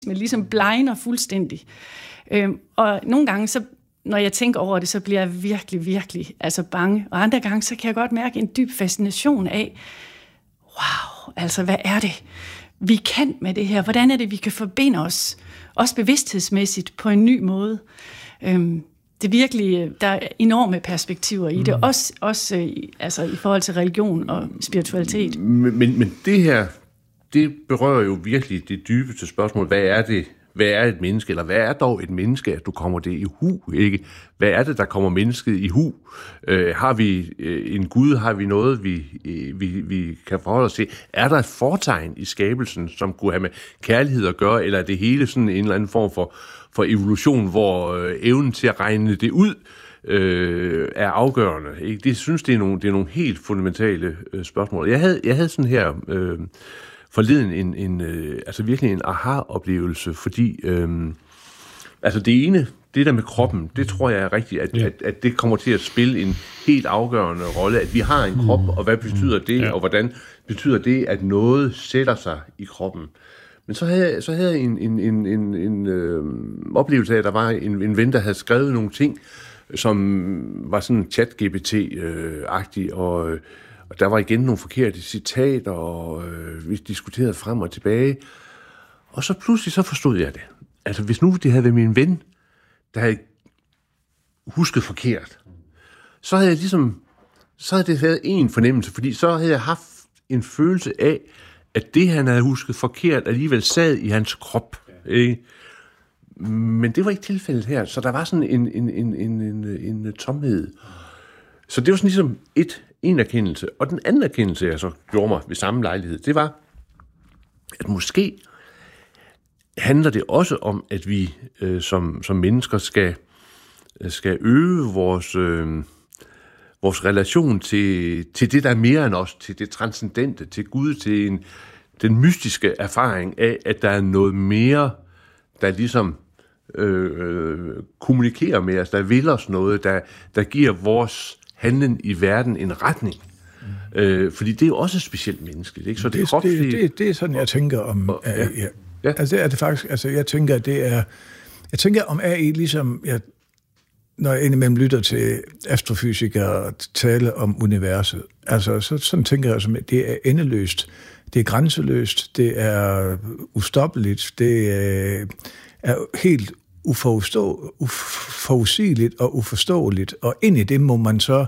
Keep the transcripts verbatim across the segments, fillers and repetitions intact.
ligesom blegner fuldstændig. Øhm, og nogle gange, så, når jeg tænker over det, så bliver jeg virkelig, virkelig altså bange. Og andre gange, så kan jeg godt mærke en dyb fascination af, wow, altså hvad er det, vi kan med det her? Hvordan er det, vi kan forbinde os, også bevidsthedsmæssigt, på en ny måde? Øhm, det er virkelig, der er enorme perspektiver i det, mm. også, også altså, i forhold til religion og spiritualitet. Men, men, men det her, det berører jo virkelig det dybeste spørgsmål. Hvad er det? Hvad er et menneske? Eller hvad er dog et menneske, at du kommer det i hu, ikke? Hvad er det, der kommer mennesket i hu? Øh, har vi øh, en Gud? Har vi noget, vi, øh, vi, vi kan forholde os til? Er der et fortegn i skabelsen, som kunne have med kærlighed at gøre? Eller er det hele sådan en eller anden form for, for evolution, hvor øh, evnen til at regne det ud øh, er afgørende, ikke? Det synes det er nogle, det er nogle helt fundamentale øh, spørgsmål. Jeg havde, jeg havde sådan her... Øh, forleden en, en øh, altså virkelig en aha-oplevelse, fordi øh, altså det ene, det der med kroppen, det tror jeg er rigtigt, at, ja. at, at det kommer til at spille en helt afgørende rolle, at vi har en krop, og hvad betyder det, ja. og hvordan betyder det, at noget sætter sig i kroppen. Men så havde jeg, så havde jeg en, en, en, en, en øh, oplevelse af, at der var en, en ven, der havde skrevet nogle ting, som var sådan chat-G P T-agtig, og Og der var igen nogle forkerte citater, og øh, vi diskuterede frem og tilbage. Og så pludselig så forstod jeg det. Altså, hvis nu det havde været min ven, der havde husket forkert, så havde jeg ligesom, så havde det været en fornemmelse, fordi så havde jeg haft en følelse af, at det, han havde husket forkert, alligevel sad i hans krop. Ikke? Men det var ikke tilfældet her, så der var sådan en, en, en, en, en, en tomhed. Så det var sådan ligesom et, en erkendelse. Og den anden erkendelse, jeg så gjorde mig ved samme lejlighed, det var, at måske handler det også om, at vi øh, som, som mennesker skal, skal øge vores, øh, vores relation til, til det, der er mere end os, til det transcendente, til Gud, til en, den mystiske erfaring af, at der er noget mere, der ligesom øh, kommunikerer med os, der vil os noget, der, der giver vores handlen i verden en retning. Mm. Øh, fordi det er jo også et specielt menneske, ikke? Så det, det, kropslige... det, det, det er sådan, jeg tænker om og, A I. Ja. Ja. Ja. Altså, det er det faktisk, altså, jeg tænker, at det er, jeg tænker om A I, ligesom, jeg, når jeg indimellem lytter til astrofysikere tale om universet, altså, så sådan tænker jeg, som, at det er endeløst, det er grænseløst, det er ustoppeligt, det er, er helt uforstå, uforudsigeligt og uforståeligt, og ind i det må man så,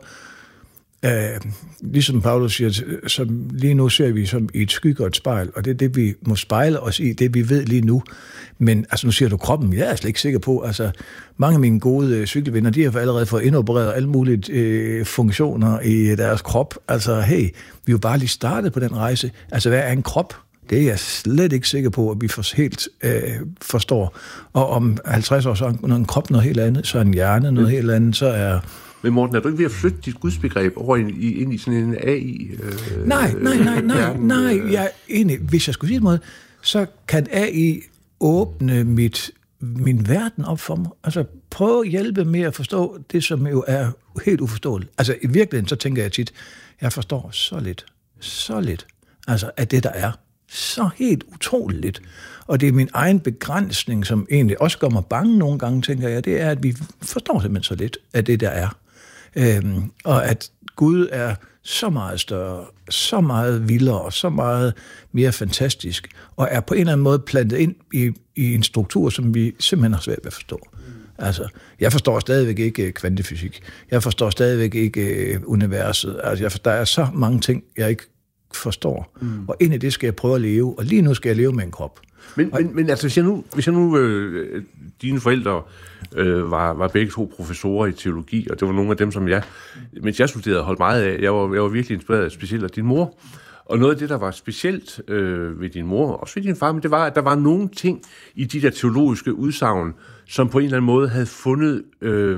øh, ligesom Paulus siger, som lige nu ser vi som i et skygge og et spejl, og det er det, vi må spejle os i, det vi ved lige nu. Men altså, nu siger du kroppen, jeg er slet ikke sikker på, altså mange af mine gode øh, cykelvenner, de har allerede fået indopereret alle mulige øh, funktioner i deres krop. Altså, hey, vi er jo bare lige startet på den rejse. Altså, hvad er en krop? Det er jeg slet ikke sikker på, at vi for helt øh, forstår. Og om halvtreds år, så er en krop noget helt andet, så er en hjerne noget helt andet, så er... Men Morten, er du ikke ved at flytte dit gudsbegreb over ind i, ind i sådan en A I? Øh, nej, nej, nej, nej, nej. Jeg er enig. Hvis jeg skulle sige noget, så kan A I åbne mit, min verden op for mig. Altså prøve at hjælpe med at forstå det, som jo er helt uforståeligt. Altså i virkeligheden, så tænker jeg tit, jeg forstår så lidt, så lidt, altså af det, der er. Så helt utroligt. Og det er min egen begrænsning, som egentlig også gør mig bange nogle gange, tænker jeg, det er, at vi forstår simpelthen så lidt af det, der er. Øhm, og at Gud er så meget større, så meget vildere, så meget mere fantastisk, og er på en eller anden måde plantet ind i, i en struktur, som vi simpelthen har svært ved at forstå. Altså, jeg forstår stadigvæk ikke kvantefysik. Jeg forstår stadigvæk ikke universet. Altså, jeg forstår, der er så mange ting, jeg ikke forstår. Mm. Og ind i det skal jeg prøve at leve, og lige nu skal jeg leve med en krop. Men, og, men, men altså, hvis jeg nu, hvis jeg nu øh, dine forældre øh, var, var begge to professorer i teologi, og det var nogle af dem, som jeg, mens jeg studerede, holdt meget af, jeg var, jeg var virkelig inspireret af specielt af din mor. Og noget af det, der var specielt øh, ved din mor, og også ved din far, men det var, at der var nogle ting i de der teologiske udsagn, som på en eller anden måde havde fundet øh,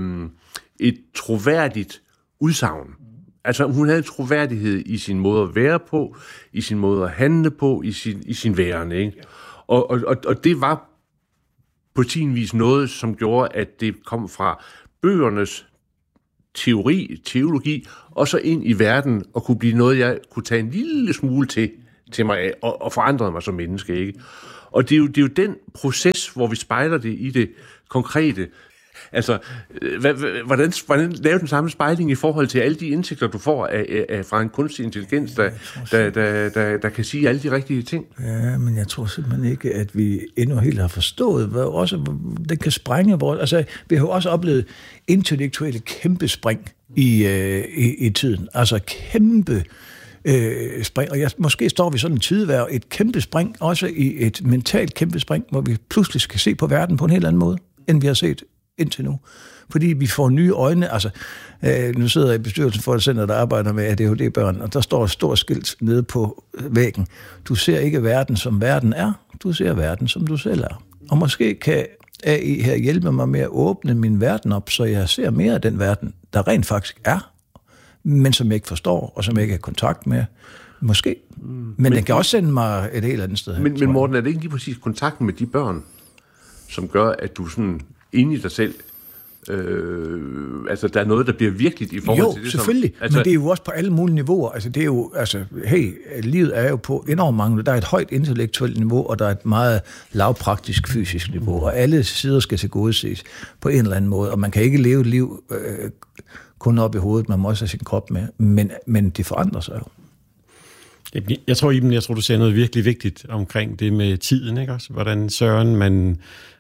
et troværdigt udsagn. Altså, hun havde troværdighed i sin måde at være på, i sin måde at handle på, i sin, i sin væren, ikke? Og, og, og det var på sin vis noget, som gjorde, at det kom fra bøgernes teori, teologi, og så ind i verden, og kunne blive noget, jeg kunne tage en lille smule til til mig og, og forandrede mig som menneske, ikke? Og det er, jo, det er jo den proces, hvor vi spejler det i det konkrete. Altså, hvordan, hvordan lave den samme spejling i forhold til alle de indsigter, du får af, af, fra en kunstig intelligens, der, der, der, der, der kan sige alle de rigtige ting? Ja, men jeg tror simpelthen ikke, at vi endnu helt har forstået, hvad også den kan sprænge vores... Altså, vi har jo også oplevet intellektuelle kæmpe spring i, øh, i, i tiden. Altså, kæmpe øh, spring. Og jeg, måske står vi sådan en tidevær, et kæmpe spring, også i et mentalt kæmpe spring, hvor vi pludselig skal se på verden på en helt anden måde, end vi har set indtil nu. Fordi vi får nye øjne. Altså, øh, nu sidder jeg i bestyrelsen for et center, der arbejder med A D H D-børn, og der står et stort skilt nede på væggen. Du ser ikke verden, som verden er. Du ser verden, som du selv er. Og måske kan A I her hjælpe mig med at åbne min verden op, så jeg ser mere af den verden, der rent faktisk er, men som jeg ikke forstår, og som jeg ikke har kontakt med. Måske. Men, men den kan også sende mig et helt andet sted. Men, men Morten, er det ikke lige præcis kontakten med de børn, som gør, at du sådan inde i dig selv, øh, altså der er noget, der bliver virkeligt i forhold jo, til det? Jo, selvfølgelig, som, altså, men det er jo også på alle mulige niveauer. Altså det er jo, altså, hey, livet er jo på enormt mange, der er et højt intellektuelt niveau, og der er et meget lavpraktisk fysisk niveau, og alle sider skal tilgodeses på en eller anden måde, og man kan ikke leve et liv øh, kun op i hovedet, man må også have sin krop med, men, men det forandrer sig jo. Jeg tror, Iben, jeg tror, du siger noget virkelig vigtigt omkring det med tiden, ikke også? Hvordan søren man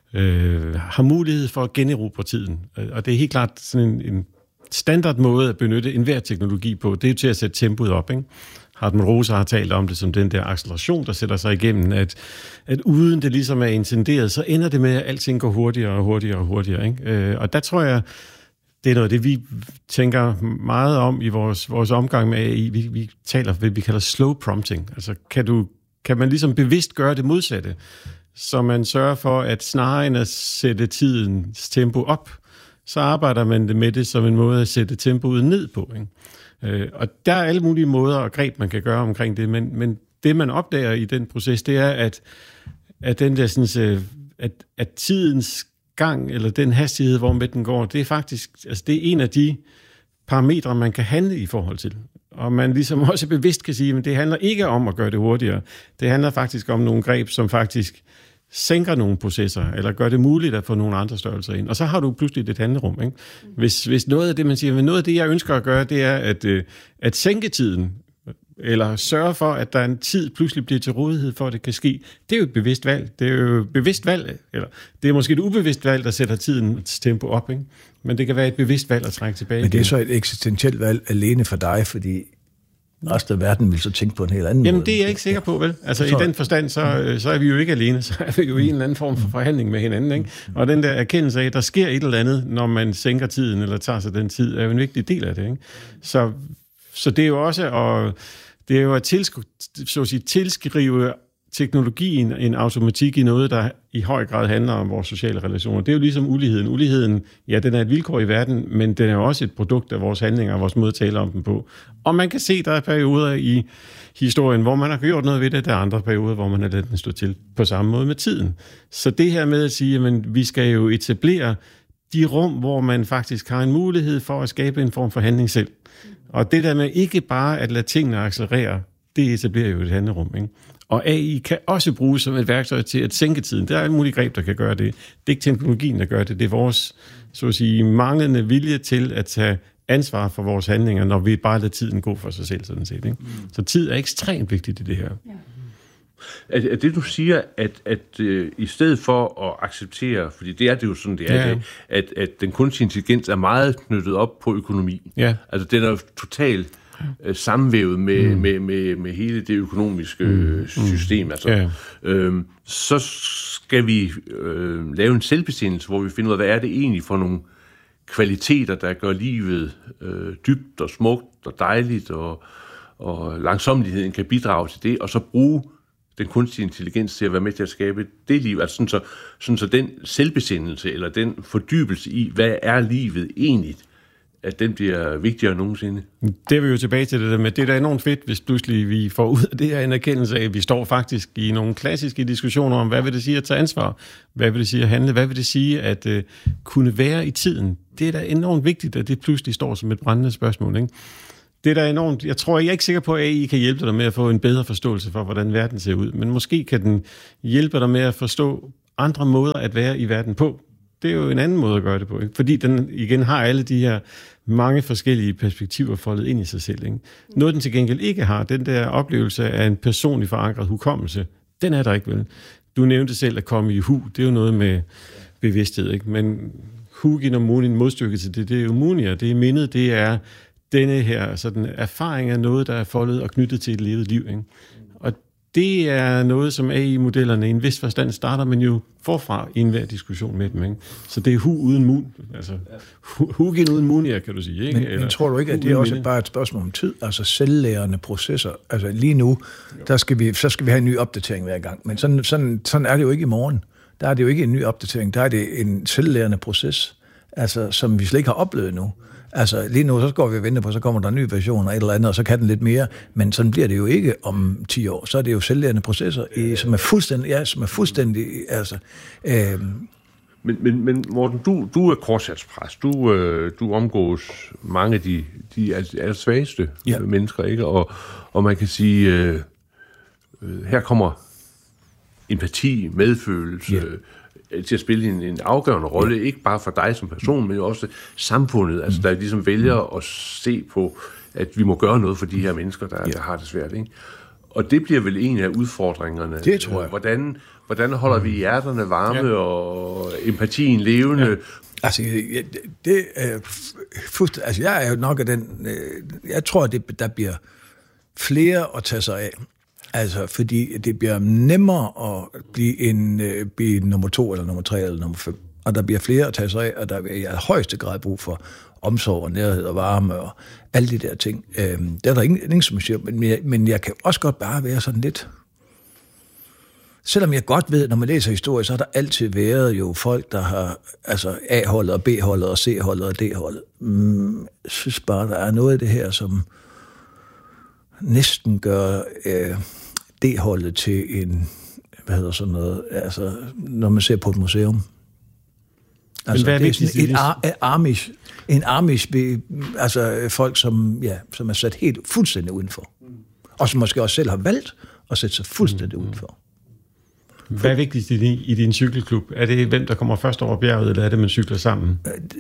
øh, har mulighed for at generobre tiden. Og det er helt klart sådan en, en standard måde at benytte enhver teknologi på. Det er jo til at sætte tempoet op, ikke? Hartmut Rosa har talt om det som den der acceleration, der sætter sig igennem, at, at uden det ligesom er intenderet, så ender det med, at alting går hurtigere og hurtigere og hurtigere, ikke? Øh, og der tror jeg, det er noget det, vi tænker meget om i vores, vores omgang med A I. Vi, vi taler hvad vi kalder slow prompting. Altså kan, du, kan man ligesom bevidst gøre det modsatte, så man sørger for, at snarere end at sætte tidens tempo op, så arbejder man med det som en måde at sætte tempoet ned på, ikke? Øh, og der er alle mulige måder og greb, man kan gøre omkring det, men, men det, man opdager i den proces, det er, at, at, den der, sådan, at, at tidens gang, eller den hastighed, hvor med den går, det er faktisk, altså det er en af de parametre, man kan handle i forhold til. Og man ligesom også bevidst kan sige, at det handler ikke om at gøre det hurtigere. Det handler faktisk om nogle greb, som faktisk sænker nogle processer, eller gør det muligt at få nogle andre størrelser ind. Og så har du pludselig et handlerum, ikke? Hvis, hvis noget af det, man siger, men noget af det, jeg ønsker at gøre, det er at, at sænke tiden, eller sørge for, at der en tid pludselig bliver til rådighed for, at det kan ske. Det er jo et bevidst valg. Det er jo et bevidst valg, eller det er måske et ubevidst valg, der sætter tidens tempo op, ikke? Men det kan være et bevidst valg at trække tilbage. Men det er så et eksistentielt valg alene for dig, fordi resten af verden vil så tænke på en helt anden Jamen, måde. Jamen det er jeg ikke sikker på, vel? Altså i den forstand, så, så er vi jo ikke alene, så er vi jo i en eller anden form for forhandling med hinanden, ikke? Og den der erkendelse af, at der sker et eller andet, når man sænker tiden, eller tager sig den tid, er jo en vigtig del af det, ikke? Så, så det er jo også at, det er jo at tilsk- så at sige, tilskrive teknologien en automatik i noget, der i høj grad handler om vores sociale relationer. Det er jo ligesom uligheden. Uligheden, ja, den er et vilkår i verden, men den er jo også et produkt af vores handlinger og vores måde at tale om dem på. Og man kan se, der er perioder i historien, hvor man har gjort noget ved det. Der er andre perioder, hvor man har ladet den stå til på samme måde med tiden. Så det her med at sige, at vi skal jo etablere de rum, hvor man faktisk har en mulighed for at skabe en form for handling selv. Og det der med ikke bare at lade tingene accelerere, det etablerer jo et handlerum, ikke? Og A I kan også bruges som et værktøj til at sænke tiden. Der er alle mulige greb, der kan gøre det. Det er ikke teknologien, der gør det. Det er vores, så at sige, manglende vilje til at tage ansvar for vores handlinger, når vi bare lader tiden gå for sig selv, sådan set, ikke? Så tid er ekstremt vigtigt i det her. Ja. Er, er det, du siger, at, at øh, i stedet for at acceptere, fordi det er det jo sådan, det er, ja. det, at, at den kunstige intelligens er meget knyttet op på økonomi. Ja. Altså, den er jo totalt øh, sammenvævet med, mm. med, med, med hele det økonomiske mm. system. Altså. Ja. Øhm, så skal vi øh, lave en selvbestemmelse, hvor vi finder ud af, hvad er det egentlig for nogle kvaliteter, der gør livet øh, dybt og smukt og dejligt, og, og langsommeligheden kan bidrage til det, og så bruge den kunstige intelligens til at være med til at skabe det liv. Altså sådan så, sådan så den selvbesindelse, eller den fordybelse i, hvad er livet egentlig, at den bliver vigtigere end nogensinde. Det er vi jo tilbage til det der med. Det er da enormt fedt, hvis pludselig vi får ud af det her en erkendelse af, at vi står faktisk i nogle klassiske diskussioner om, hvad vil det sige at tage ansvar? Hvad vil det sige at handle? Hvad vil det sige at uh, kunne være i tiden? Det er da enormt vigtigt, at det pludselig står som et brændende spørgsmål, ikke? det er da enormt. Jeg tror, jeg er ikke sikker på, at A I kan hjælpe dig med at få en bedre forståelse for, hvordan verden ser ud. Men måske kan den hjælpe dig med at forstå andre måder at være i verden på. Det er jo en anden måde at gøre det på, ikke? Fordi den igen har alle de her mange forskellige perspektiver foldet ind i sig selv. Ikke? Noget, den til gengæld ikke har, den der oplevelse af en personlig forankret hukommelse, den er der ikke, vel? Du nævnte selv at komme i hu, det er jo noget med bevidsthed, ikke? Men hugin og munin, modstykket til det, det er jo munia, det er mindet, det er denne her sådan, erfaring af noget, der er foldet og knyttet til et levet liv. Ikke? Og det er noget, som A I-modellerne i en vis forstand starter, men jo forfra i enhver diskussion med dem. Ikke? Så det er hu uden mun. Altså, hugin uden munia, kan du sige. Ikke? Men, men tror du ikke, at det er også minde? Bare et spørgsmål om tid? Altså selvlærende processer. Altså lige nu, der skal vi, så skal vi have en ny opdatering hver gang. Men sådan, sådan, sådan er det jo ikke i morgen. Der er det jo ikke en ny opdatering. Der er det en selvlærende proces, altså, som vi slet ikke har oplevet nu. Altså lige nu, så går vi og venter på, så kommer der en ny version og et eller andet, og så kan den lidt mere, men sådan bliver det jo ikke om ti år. Så er det jo selvlærende processer, i, som er fuldstændig, ja, som er fuldstændig, altså... Øh... Men, men, men Morten, du, du er korsatspræst. Du, øh, du omgås mange af de, de allersvageste ja. mennesker, ikke? Og, og man kan sige, øh, øh, her kommer empati, medfølelse... Ja. til at spille en, en afgørende rolle, ikke bare for dig som person, men jo også samfundet, altså der ligesom vælger at se på, at vi må gøre noget for de her mennesker, der, ja. der har det svært. Ikke? Og det bliver vel en af udfordringerne. Det tror jeg. Hvordan, hvordan holder vi hjerterne varme ja. og empatien levende? Ja. Altså, det er fuldstændig, altså jeg er jo nok af den, jeg tror, at det, der bliver flere at tage sig af. Altså, fordi det bliver nemmere at blive en øh, blive nummer to, eller nummer tre, eller nummer fem. Og der bliver flere at tage sig af, og der er i højeste grad brug for omsorg og nærhed og varme og alle de der ting. Øh, det er der ingen, ingen som siger, men jeg, men jeg kan også godt bare være sådan lidt... Selvom jeg godt ved, når man læser historie, så har der altid været jo folk, der har altså A-holdet og B-holdet og C-holdet og D-holdet. Mm, jeg synes bare, der er noget af det her, som næsten gør... Øh, D-holdet til en, hvad hedder sådan noget, altså, når man ser på et museum. Altså, det er sådan et ar- amish, en amish, altså folk, som, ja, som er sat helt fuldstændig udenfor. Og som måske også selv har valgt at sætte sig fuldstændig udenfor. Hvad er vigtigst i din, i din cykelklub? Er det, hvem der kommer først over bjerget, eller er det, man cykler sammen?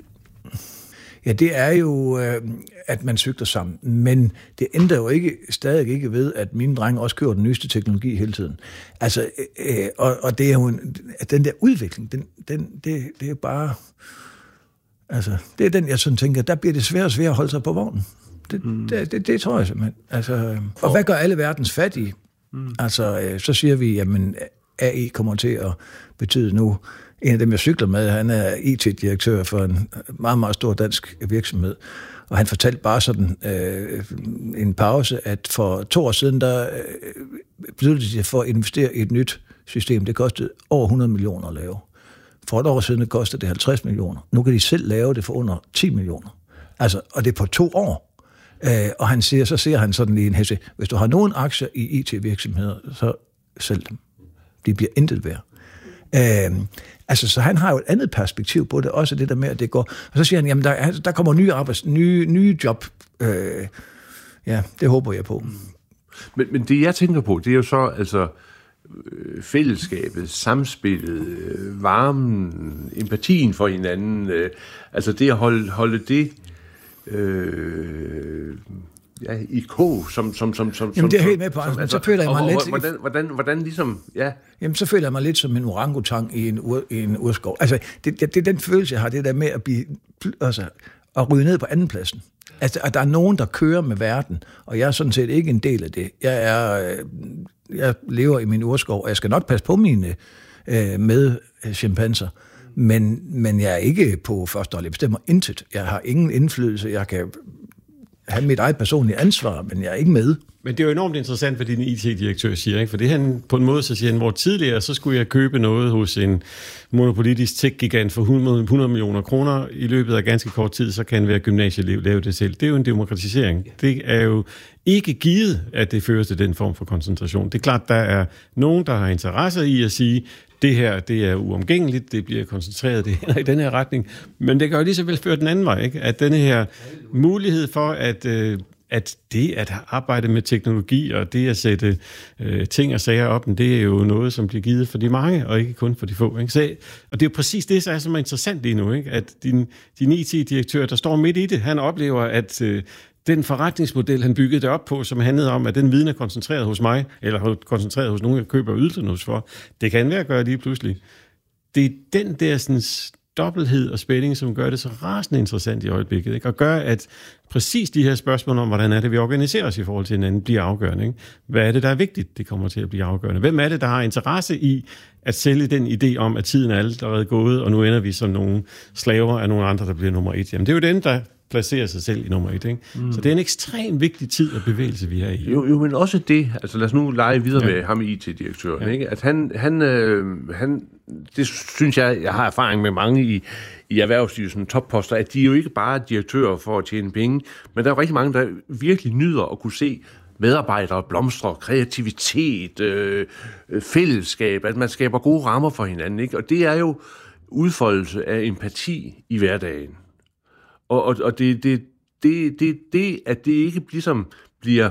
Ja, det er jo, øh, at man cykler sammen. Men det ændrer jo ikke, stadig ikke ved, at mine drenge også kører den nyeste teknologi hele tiden. Altså, øh, og, og det er jo en, den der udvikling, den, den, det, det er jo bare... Altså, det er den, jeg sådan tænker, der bliver det svært og svært at holde sig på vognen. Det, mm. det, det, det tror jeg simpelthen. Altså, og hvad gør alle verdens fattige? Mm. Altså, øh, så siger vi, jamen, A I kommer til at betyde nu... En af dem, jeg cykler med, han er I T-direktør for en meget, meget stor dansk virksomhed. Og han fortalte bare sådan øh, en pause, at for to år siden, der øh, besluttede de for at investere i et nyt system. Det kostede over hundrede millioner at lave. For et år siden det kostede det halvtreds millioner. Nu kan de selv lave det for under ti millioner. Altså, og det er på to år. Øh, og han siger, så siger han sådan lige en hæsse, hvis du har nogen aktier i I T-virksomheder, så sælg dem. De bliver intet værd. Øh, altså, så han har jo et andet perspektiv på det, også det der med, at det går... Og så siger han, jamen, der, der kommer nye arbejds... nye, nye job. Øh, ja, det håber jeg på. Men, men det, jeg tænker på, det er jo så, altså, fællesskabet, samspillet, varmen, empatien for hinanden, øh, altså det at holde, holde det... Øh, ja, i kog, som... som, som, som Jamen, det er helt med på, som, altså, så føler jeg mig og, lidt... Og, hvordan, hvordan, hvordan ligesom, ja... Jamen, så føler jeg mig lidt som en orangutang i en, ur, i en urskov. Altså, det, det, det er den følelse, jeg har, det der med at blive... Altså, at ryge ned på andenpladsen. Altså, at der er nogen, der kører med verden, og jeg er sådan set ikke en del af det. Jeg er... Jeg lever i min urskov, og jeg skal nok passe på mine øh, med chimpanser, men, men jeg er ikke på første hold. Jeg bestemmer intet. Jeg har ingen indflydelse. Jeg kan have mit eget personlige ansvar, men jeg er ikke med. Men det er jo enormt interessant, hvad din I T-direktør siger, ikke? For det han på en måde så siger han, hvor tidligere så skulle jeg købe noget hos en monopolitisk tech-gigant for hundrede millioner kroner. I løbet af ganske kort tid, så kan hver gymnasieelev lave det selv. Det er jo en demokratisering. Det er jo ikke givet, at det fører til den form for koncentration. Det er klart, der er nogen, der har interesse i at sige, det her, det er uomgængeligt, det bliver koncentreret, det er i den her retning. Men det kan jo lige så vel føre den anden vej, ikke? At denne her mulighed for at øh, at det at arbejde med teknologi og det at sætte øh, ting og sager op, det er jo noget, som bliver givet for de mange, og ikke kun for de få. Ikke? Så, og det er jo præcis det, som er interessant lige nu, ikke? At din, din I T-direktør, der står midt i det, han oplever, at øh, den forretningsmodel, han byggede det op på, som handlede om, at den viden er koncentreret hos mig, eller koncentreret hos nogen, jeg køber ydelsen hos for, det kan være at gøre lige pludselig. Det er den der sådan, dobbelthed og spænding, som gør det så rasende interessant i øjeblikket, ikke? Og gør, at præcis de her spørgsmål om, hvordan er det, vi organiserer os i forhold til hinanden, bliver afgørende. Ikke? Hvad er det, der er vigtigt, det kommer til at blive afgørende? Hvem er det, der har interesse i at sælge den idé om, at tiden er allerede gået, og nu ender vi som nogle slaver af nogle andre, der bliver nummer et? Jamen, det er jo den, der placerer sig selv i nummer et. Ikke? Mm. Så det er en ekstremt vigtig tid og bevægelse, vi er i. Jo, jo, men også det, altså lad os nu lege videre ja. med ham I T-direktøren, ja. ikke? At han, han, øh, han, det synes jeg, jeg har erfaring med mange i, i erhvervslivet, topposter, at de er jo ikke bare direktører for at tjene penge, men der er rigtig mange, der virkelig nyder at kunne se medarbejdere, blomstre, kreativitet, øh, fællesskab, at man skaber gode rammer for hinanden, ikke? Og det er jo udfoldelse af empati i hverdagen. Og, og, og det, det, det, det, det, at det ikke ligesom bliver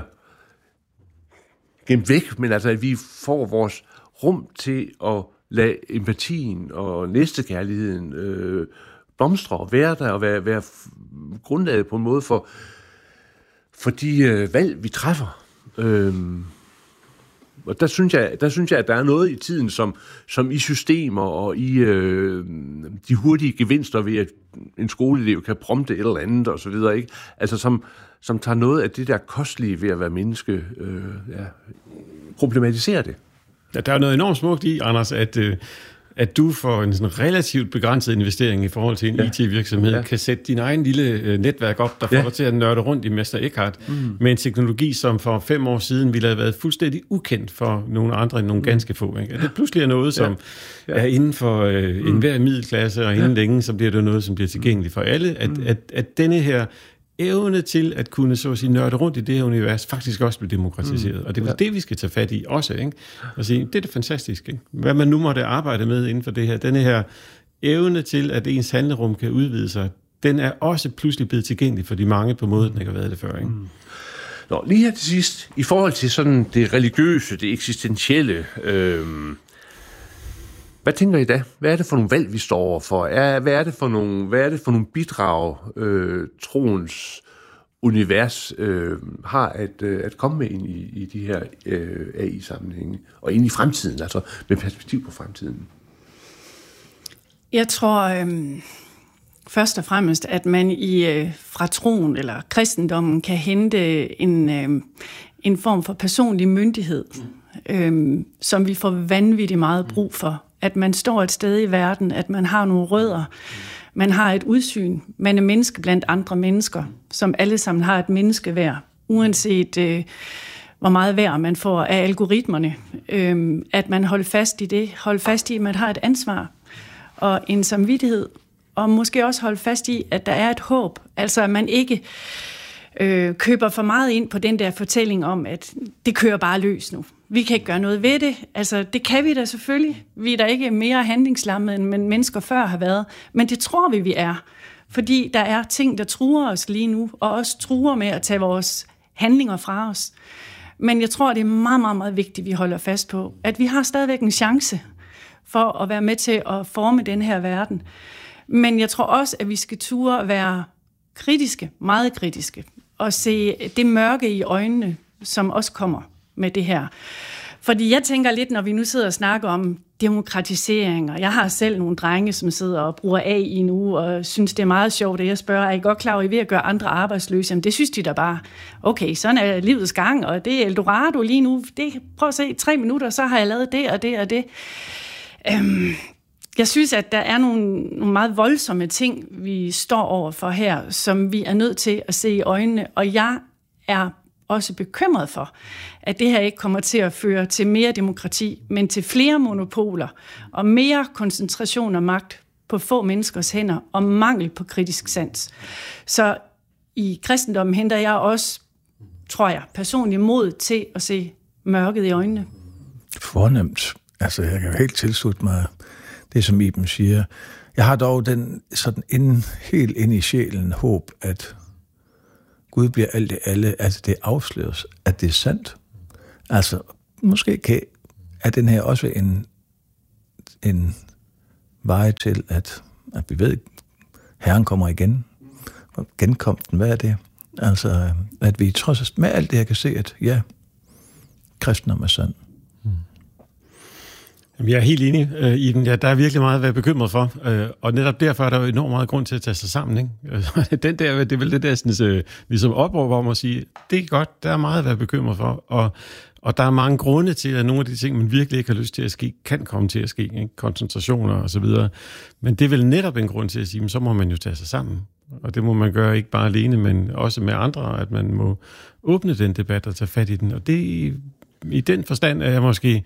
gemt væk, men altså, at vi får vores rum til at lade empatien og næstekærligheden øh, blomstre og være der, og være, være grundlaget på en måde for, for de øh, valg, vi træffer. Øhm, og der synes, jeg, der synes jeg, at der er noget i tiden, som, som i systemer og i øh, de hurtige gevinster ved, at en skoleelev kan prompte et eller andet og så videre, ikke? Altså som, som tager noget af det der kostelige ved at være menneske, øh, ja, problematiserer det. Ja, der er noget enormt smukt i, Anders, at, øh, at du for en sådan relativt begrænset investering i forhold til en ja. I T-virksomhed, ja. kan sætte din egen lille øh, netværk op, der får ja. dig til at nørde rundt i Mester Eckhart, mm. med en teknologi, som for fem år siden ville have været fuldstændig ukendt for nogle andre end nogle mm. ganske få. Ikke? At det pludselig er noget, som ja. Ja. er inden for øh, mm. enhver middelklasse, og inden ja. længe, så bliver det noget, som bliver tilgængeligt for alle. At, mm. at, at denne her evne til at kunne, så at sige, nørde rundt i det her univers, faktisk også bliver demokratiseret. Mm. Og det er ja. det, vi skal tage fat i også, ikke? Og sige, det er det fantastisk, ikke? Hvad man nu måtte arbejde med inden for det her, denne her evne til, at ens handlerum kan udvide sig, den er også pludselig blevet tilgængelig for de mange på måde, den ikke har været det før, ikke? Mm. Nå, lige her til sidst, i forhold til sådan det religiøse, det eksistentielle, øh, hvad tænker I da? Hvad er det for nogle valg, vi står overfor? Er, hvad, er det for nogle, hvad er det for nogle bidrag, øh, troens univers øh, har at, øh, at komme med ind i, i de her øh, A I-sammenhænge? Og ind i fremtiden, altså med perspektiv på fremtiden? Jeg tror øh, først og fremmest, at man i øh, fra troen eller kristendommen kan hente en, øh, en form for personlig myndighed, øh, som vi får vanvittigt meget brug for. At man står et sted i verden, at man har nogle rødder, man har et udsyn, man er menneske blandt andre mennesker, som alle sammen har et menneskeværd, uanset øh, hvor meget værd man får af algoritmerne. Øh, at man holder fast i det, holder fast i, at man har et ansvar og en samvittighed, og måske også holde fast i, at der er et håb, altså at man ikke øh, køber for meget ind på den der fortælling om, at det kører bare løs nu. Vi kan ikke gøre noget ved det. Altså, det kan vi da selvfølgelig. Vi er da ikke mere handlingslammede, end mennesker før har været. Men det tror vi, vi er. Fordi der er ting, der truer os lige nu, og også truer med at tage vores handlinger fra os. Men jeg tror, det er meget, meget, meget vigtigt, at vi holder fast på, at vi har stadigvæk en chance for at være med til at forme den her verden. Men jeg tror også, at vi skal turde at være kritiske, meget kritiske, og se det mørke i øjnene, som også kommer med det her. Fordi jeg tænker lidt, når vi nu sidder og snakker om demokratisering, og jeg har selv nogle drenge, som sidder og bruger A I nu, og synes, det er meget sjovt, at jeg spørger, er I godt klar over, at I er ved at gøre andre arbejdsløse? Jamen, det synes de da bare. Okay, sådan er livets gang, og det er Eldorado lige nu. Det, prøv at se, tre minutter, så har jeg lavet det og det og det. Øhm, jeg synes, at der er nogle, nogle meget voldsomme ting, vi står over for her, som vi er nødt til at se i øjnene, og jeg er også bekymret for, at det her ikke kommer til at føre til mere demokrati, men til flere monopoler og mere koncentration og magt på få menneskers hænder og mangel på kritisk sans. Så i kristendommen henter jeg også, tror jeg, personligt mod til at se mørket i øjnene. Fornemt. Altså, jeg kan jo helt tilslutte mig det, som Iben siger. Jeg har dog den sådan inden, helt inde i sjælen håb, at Gud bliver alt i alle, altså det afsløres, at det er sandt. Altså, måske kan, er den her også en, en vej til, at, at vi ved, Herren kommer igen. Genkomsten, hvad er det? Altså, at vi trods med alt det her kan se, at ja, kristendom er sand. Hmm. Jamen, jeg er helt enig øh, i den. Ja, der er virkelig meget at være bekymret for, øh, og netop derfor er der jo enormt meget grund til at tage sig sammen. Ikke? den der, det er vel det der, sådan, øh, ligesom opråber om at sige, det er godt, der er meget at være bekymret for, og, og der er mange grunde til, at nogle af de ting, man virkelig ikke har lyst til at ske, kan komme til at ske, ikke? Koncentrationer og så videre. Men det er vel netop en grund til at sige, men så må man jo tage sig sammen. Og det må man gøre ikke bare alene, men også med andre, at man må åbne den debat og tage fat i den. Og det i, i den forstand er jeg måske...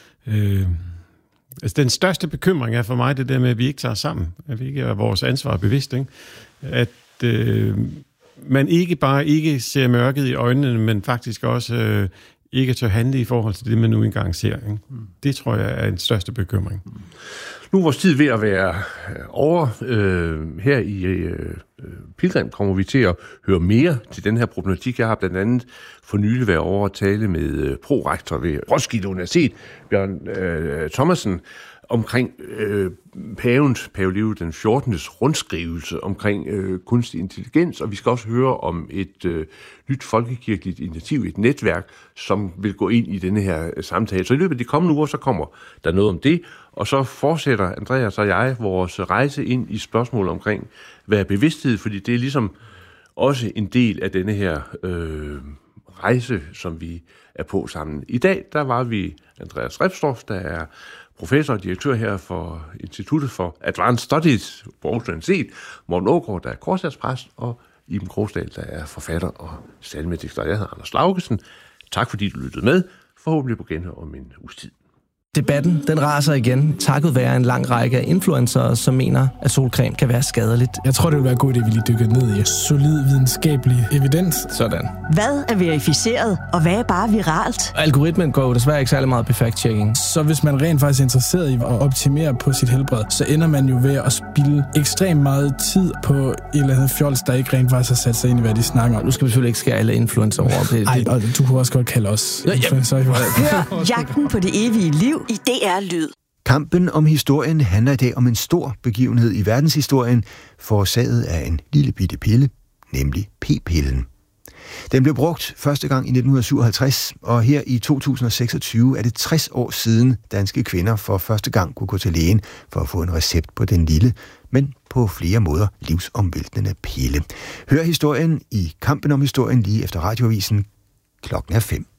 Øh, altså den største bekymring er for mig det der med, at vi ikke tager sammen. At vi ikke er vores ansvar bevidst. Ikke? At øh, man ikke bare ikke ser mørket i øjnene, men faktisk også øh, ikke tør handle i forhold til det, man nu engang ser. Ikke? Det tror jeg er en største bekymring. Nu er vores tid ved at være over. Øh, her i øh, Pilgrim kommer vi til at høre mere til den her problematik. Jeg har blandt andet for nylig været over at tale med øh, prorektor ved Roskilde Universitet, Bjørn øh, Thomasen, omkring øh, pavens, Pave Leo den fjortendes rundskrivelse omkring øh, kunstig intelligens, og vi skal også høre om et øh, nyt folkekirkeligt initiativ, et netværk, som vil gå ind i denne her øh, samtale. Så i løbet af de kommende uger, så kommer der noget om det, og så fortsætter Andreas og jeg vores rejse ind i spørgsmål omkring, hvad er bevidsthed, fordi det er ligesom også en del af denne her øh, rejse, som vi er på sammen. I dag, der var vi Andreas Repsdorff, der er professor og direktør her for Instituttet for Advanced Studies på Aarhus Universitet, Morten Aagaard, der er korsærspræst, og Iben Krogsdal, der er forfatter og salmedigter. Jeg hedder Anders Laugesen. Tak fordi du lyttede med. Forhåbentlig på genhør om en uges tid. Debatten, den raser igen, takket være en lang række af influencere, som mener, at solcreme kan være skadeligt. Jeg tror, det vil være god idé, at vi lige dykker ned i solid videnskabelig evidens. Sådan. Hvad er verificeret, og hvad er bare viralt? Algoritmen går jo desværre ikke særlig meget på fact-checking. Så hvis man rent faktisk er interesseret i at optimere på sit helbred, så ender man jo ved at spilde ekstremt meget tid på et eller andet fjols, der ikke rent faktisk har sat sig ind i, hvad de snakker om. Nu skal vi selvfølgelig ikke skære alle influencer over. Nej, og du kunne også godt kalde os ja, influencer. Hør Jagten på det evige liv i D R Lyd. Kampen om historien handler i dag om en stor begivenhed i verdenshistorien, forårsaget af en lille bitte pille, nemlig p-pillen. Den blev brugt første gang i nitten syvoghalvtreds, og her i to tusind og seksogtyve er det tres år siden danske kvinder for første gang kunne gå til lægen for at få en recept på den lille, men på flere måder livsomvæltende pille. Hør historien i Kampen om historien lige efter radioavisen. Klokken er fem.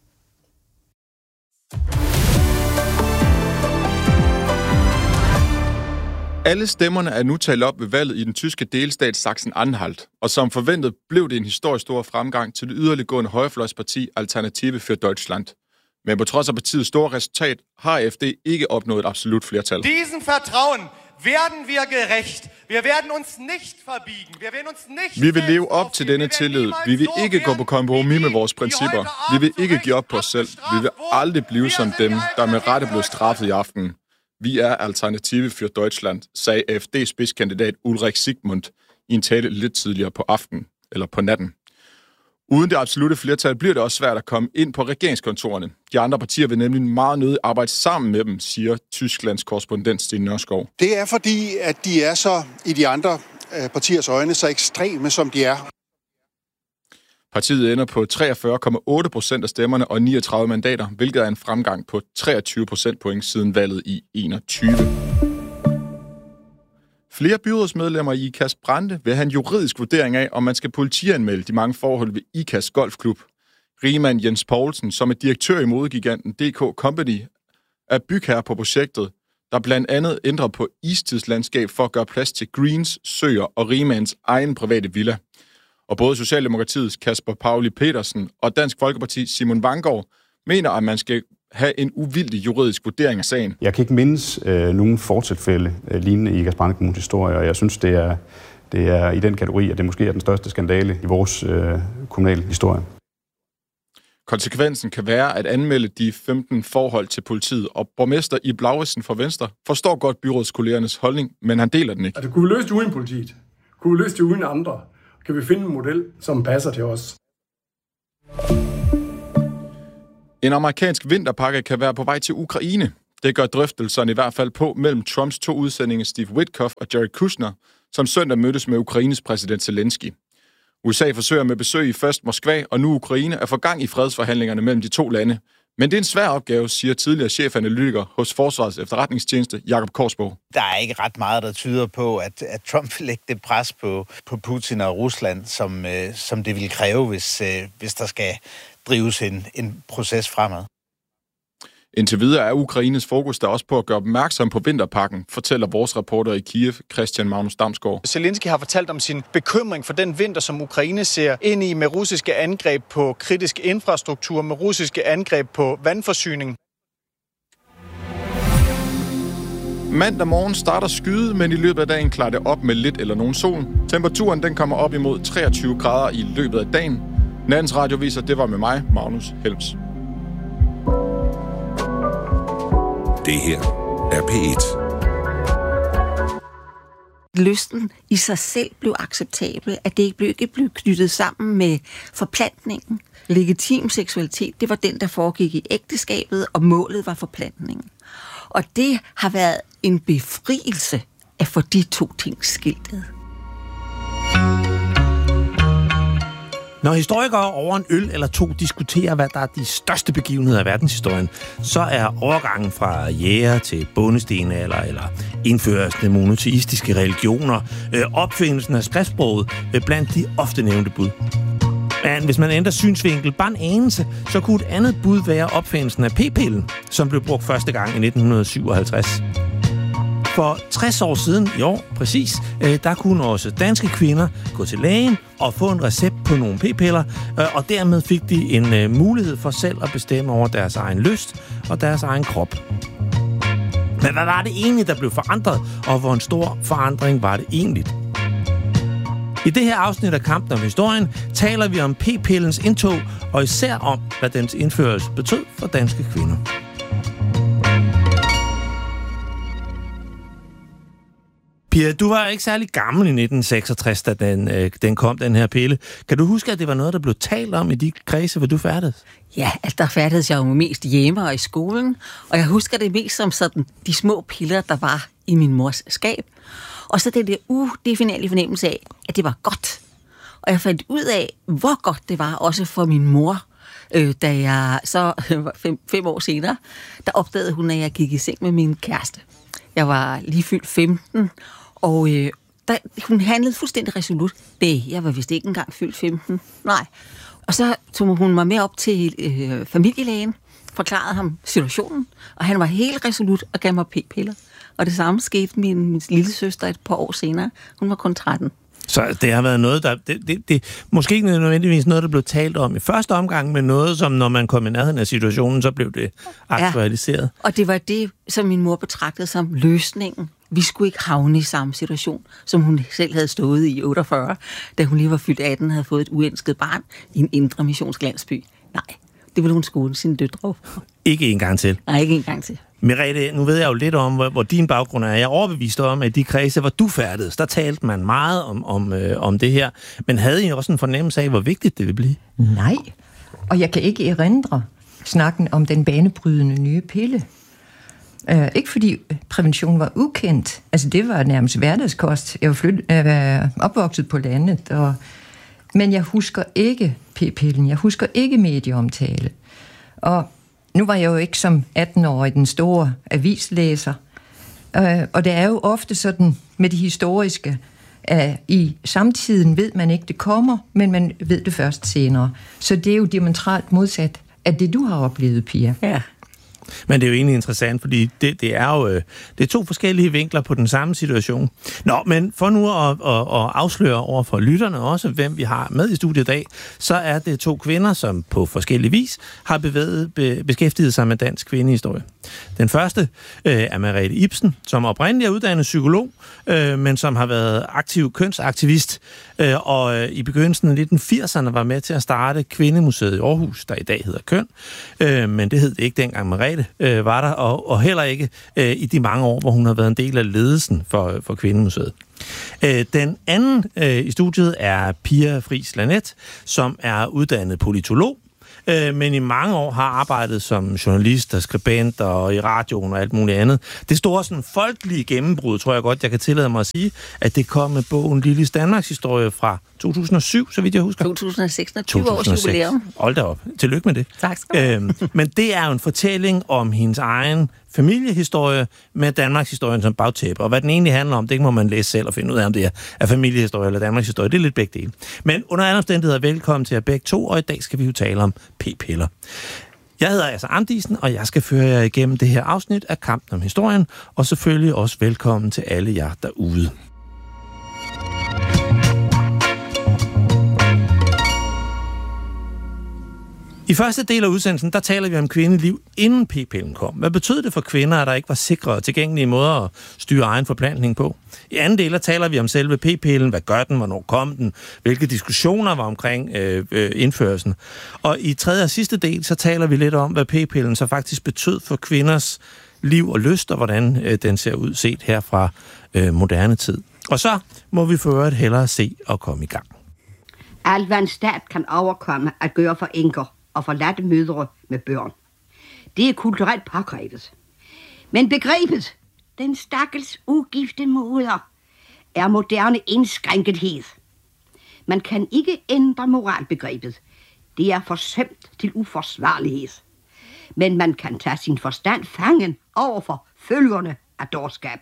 Alle stemmerne er nu talt op ved valget i den tyske delstat Sachsen-Anhalt, og som forventet blev det en historisk stor fremgang til det yderliggående højrefløjsparti Alternative für Deutschland. Men på trods af partiets store resultat har A F D ikke opnået et absolut flertal. Diesen Vertrauen werden wir gerecht. Wir werden uns nicht verbiegen. Wir werden uns nicht. Vi vil leve op til denne tillid. Vi vil ikke gå på kompromis med vores principper. Vi vil ikke give op på os selv. Vi vil aldrig blive som dem, der med rette blev straffet i aften. Vi er Alternative für Deutschland, sagde A F D-spidskandidat Ulrich Sigmund i en tale lidt tidligere på aftenen, eller på natten. Uden det absolutte flertal bliver det også svært at komme ind på regeringskontorerne. De andre partier vil nemlig meget nødig arbejde sammen med dem, siger Tysklands korrespondent Sten Nørskov. Det er fordi, at de er så i de andre partiers øjne så ekstreme, som de er. Partiet ender på treogfyrre komma otte procent af stemmerne og niogtredive mandater, hvilket er en fremgang på treogtyve procentpoint siden valget i enogtyve. Flere byrådsmedlemmer i IKAS Brande vil have en juridisk vurdering af, om man skal politianmelde de mange forhold ved IKAS Golfklub. Rigmand Jens Poulsen, som er direktør i modegiganten D K Company, er bygherre på projektet, der blandt andet ændrer på istidslandskab for at gøre plads til greens, søer og Rigmands egen private villa. Og både Socialdemokratiets Kasper Pauli Petersen og Dansk Folkeparti Simon Vanggaard mener, at man skal have en uvildig juridisk vurdering af sagen. Jeg kan ikke mindes øh, nogen fortilfælde øh, lignende i IKAS Brande Kommunes historie, og jeg synes, det er, det er i den kategori, at det måske er den største skandale i vores øh, kommunale historie. Konsekvensen kan være at anmelde de femten forhold til politiet, og borgmester i Lauritsen fra Venstre forstår godt byrådskollegernes holdning, men han deler den ikke. Altså, kunne vi løse det uden politiet? Kunne vi løse det uden andre? kan vi finde en model, som passer til os. En amerikansk vinterpakke kan være på vej til Ukraine. Det gør drøftelserne i hvert fald på mellem Trumps to udsendinge Steve Witkoff og Jared Kushner, som søndag mødtes med Ukraines præsident Zelensky. U S A forsøger med besøg i først Moskva og nu Ukraine at få gang i fredsforhandlingerne mellem de to lande. Men det er en svær opgave, siger tidligere chefanalytiker hos Forsvarets efterretningstjeneste Jakob Korsbo. Der er ikke ret meget, der tyder på, at, at Trump vil lægge det pres på, på Putin og Rusland, som, øh, som det vil kræve, hvis, øh, hvis der skal drives en, en proces fremad. Indtil videre er Ukraines fokus der også på at gøre opmærksom på vinterpakken, fortæller vores reporter i Kiev, Christian Magnus Damsgaard. Zelensky har fortalt om sin bekymring for den vinter, som Ukraine ser ind i med russiske angreb på kritisk infrastruktur, med russiske angreb på vandforsyning. Mandag morgen starter skyde, men i løbet af dagen klarer det op med lidt eller nogen sol. Temperaturen den kommer op imod treogtyve grader i løbet af dagen. Nattens radioviser, det var med mig, Magnus Helms. Det her er P et. Lysten i sig selv blev acceptabel, at det ikke blev, blev knyttet sammen med forplantningen. Legitim seksualitet, det var den, der foregik i ægteskabet, og målet var forplantningen. Og det har været en befrielse at få de to ting skiltet. Når historikere over en øl eller to diskuterer, hvad der er de største begivenheder af verdenshistorien, så er overgangen fra jæger til bondestenalder eller indførelsen af monoteistiske religioner, øh, opfindelsen af skriftsproget øh, blandt de ofte nævnte bud. Men hvis man ændrer synsvinkel bare en anelse, så kunne et andet bud være opfindelsen af p-pillen, som blev brugt første gang i nitten syvoghalvtreds. For tres år siden, i år præcis, øh, der kunne også danske kvinder gå til lægen og få en recept på nogle p-piller, øh, og dermed fik de en øh, mulighed for selv at bestemme over deres egen lyst og deres egen krop. Men hvad var det egentlig, der blev forandret, og hvor en stor forandring var det egentlig? I det her afsnit af Kampen om historien taler vi om p-pillens indtog, og især om, hvad dens indførelse betød for danske kvinder. Pia, du var ikke særlig gammel i nitten seksogtres, da den, øh, den kom, den her pille. Kan du huske, at det var noget, der blev talt om i de kredse, hvor du færdedes? Ja, altså der færdedes jeg jo mest hjemme og i skolen, og jeg husker det mest som sådan de små piller, der var i min mors skab. Og så den der udefinerlige fornemmelse af, at det var godt. Og jeg fandt ud af, hvor godt det var, også for min mor, øh, da jeg så fem, fem år senere, der opdagede hun, at jeg gik i seng med min kæreste. Jeg var lige fyldt femten, og øh, der, hun handlede fuldstændig resolut. Det, jeg var vist ikke engang fyldt femten. Nej. Og så tog hun mig med op til øh, familielægen, forklarede ham situationen, og han var helt resolut og gav mig p-piller. Og det samme skete min, min lille søster et par år senere. Hun var kun tretten. Så det har været noget, der... Det, det, det, måske ikke nødvendigvis noget, der blev talt om i første omgang, men noget, som når man kom i nærheden af situationen, så blev det aktualiseret. Ja, og det var det, som min mor betragtede som løsningen. Vi skulle ikke havne i samme situation, som hun selv havde stået i otteogfyrre, da hun lige var fyldt atten og havde fået et uønsket barn i en indre missionslandsby. Nej, det ville hun skåne sine døtre. Ikke en gang til? Nej, ikke en gang til. Merete, nu ved jeg jo lidt om, hvor, hvor din baggrund er. Jeg er overbevist om, at de kredse, hvor du færdedes, der talte man meget om, om, øh, om det her. Men havde I også en fornemmelse af, hvor vigtigt det ville blive? Nej, og jeg kan ikke erindre snakken om den banebrydende nye pille. Uh, ikke fordi prævention var ukendt. Altså, det var nærmest hverdagskost. Jeg var, flyt, jeg var opvokset på landet, og, men jeg husker ikke p-pillen. Jeg husker ikke medieomtale. Og nu var jeg jo ikke som atten-årig den store avislæser. Uh, og det er jo ofte sådan med det historiske, at i samtiden ved man ikke, det kommer, men man ved det først senere. Så det er jo diametralt modsat af det, du har oplevet, Pia. Ja. Men det er jo egentlig interessant, fordi det, det er jo øh, det er to forskellige vinkler på den samme situation. Nå, men for nu at, at, at afsløre over for lytterne også, hvem vi har med i studiet i dag, så er det to kvinder, som på forskellig vis har bevæget, be, beskæftiget sig med dansk kvindehistorie. Den første øh, er Merete Ibsen, som oprindeligt er uddannet psykolog, øh, men som har været aktiv kønsaktivist, øh, og øh, i begyndelsen af nitten firserne var med til at starte Kvindemuseet i Aarhus, der i dag hedder Køn, øh, men det hed det ikke dengang Merete øh, var der, og, og heller ikke øh, i de mange år, hvor hun har været en del af ledelsen for, for Kvindemuseet. Øh, den anden øh, i studiet er Pia Friis Lanet, som er uddannet politolog, øh, men i mange år har arbejdet som journalist og skribent og i radioen og alt muligt andet. Det store sådan folkelige gennembrud, tror jeg godt, jeg kan tillade mig at sige, at det kom med bogen Lillis Danmarks historie fra to tusind og syv, så vidt jeg husker. to tusind og seks, tyve års jubilæum. Hold da op. Tillykke med det. Tak skal du øhm, Men det er jo en fortælling om hendes egen familiehistorie med Danmarks historien som bagtæppe. Og hvad den egentlig handler om, det må man læse selv og finde ud af, om det er familiehistorie eller Danmarks historie. Det er lidt begge dele. Men under andre omstændigheder, velkommen til jer begge to, og i dag skal vi jo tale om p-piller. Jeg hedder altså Andisen, og jeg skal føre jer igennem det her afsnit af Kampen om historien, og selvfølgelig også velkommen til alle jer derude. I første del af udsendelsen, der taler vi om kvindeliv inden p-pillen kom. Hvad betød det for kvinder, at der ikke var sikre og tilgængelige måder at styre egen forplantning på? I anden del, der taler vi om selve p-pillen. Hvad gør den? Hvornår kom den? Hvilke diskussioner var omkring øh, øh, indførelsen? Og i tredje og sidste del, så taler vi lidt om, hvad p-pillen så faktisk betød for kvinders liv og lyst, og hvordan øh, den ser ud set her fra øh, moderne tid. Og så må vi for øvrigt hellere se og komme i gang. Alt, hvad en stat kan overkomme at gøre for enker og forladte mødre med børn. Det er kulturelt pågrebet. Men begrebet, den stakkels ugifte moder, er moderne indskrænkethed. Man kan ikke ændre moralbegrebet. Det er forsømt til uforsvarlighed. Men man kan tage sin forstand fangen over for følgerne af dårskab.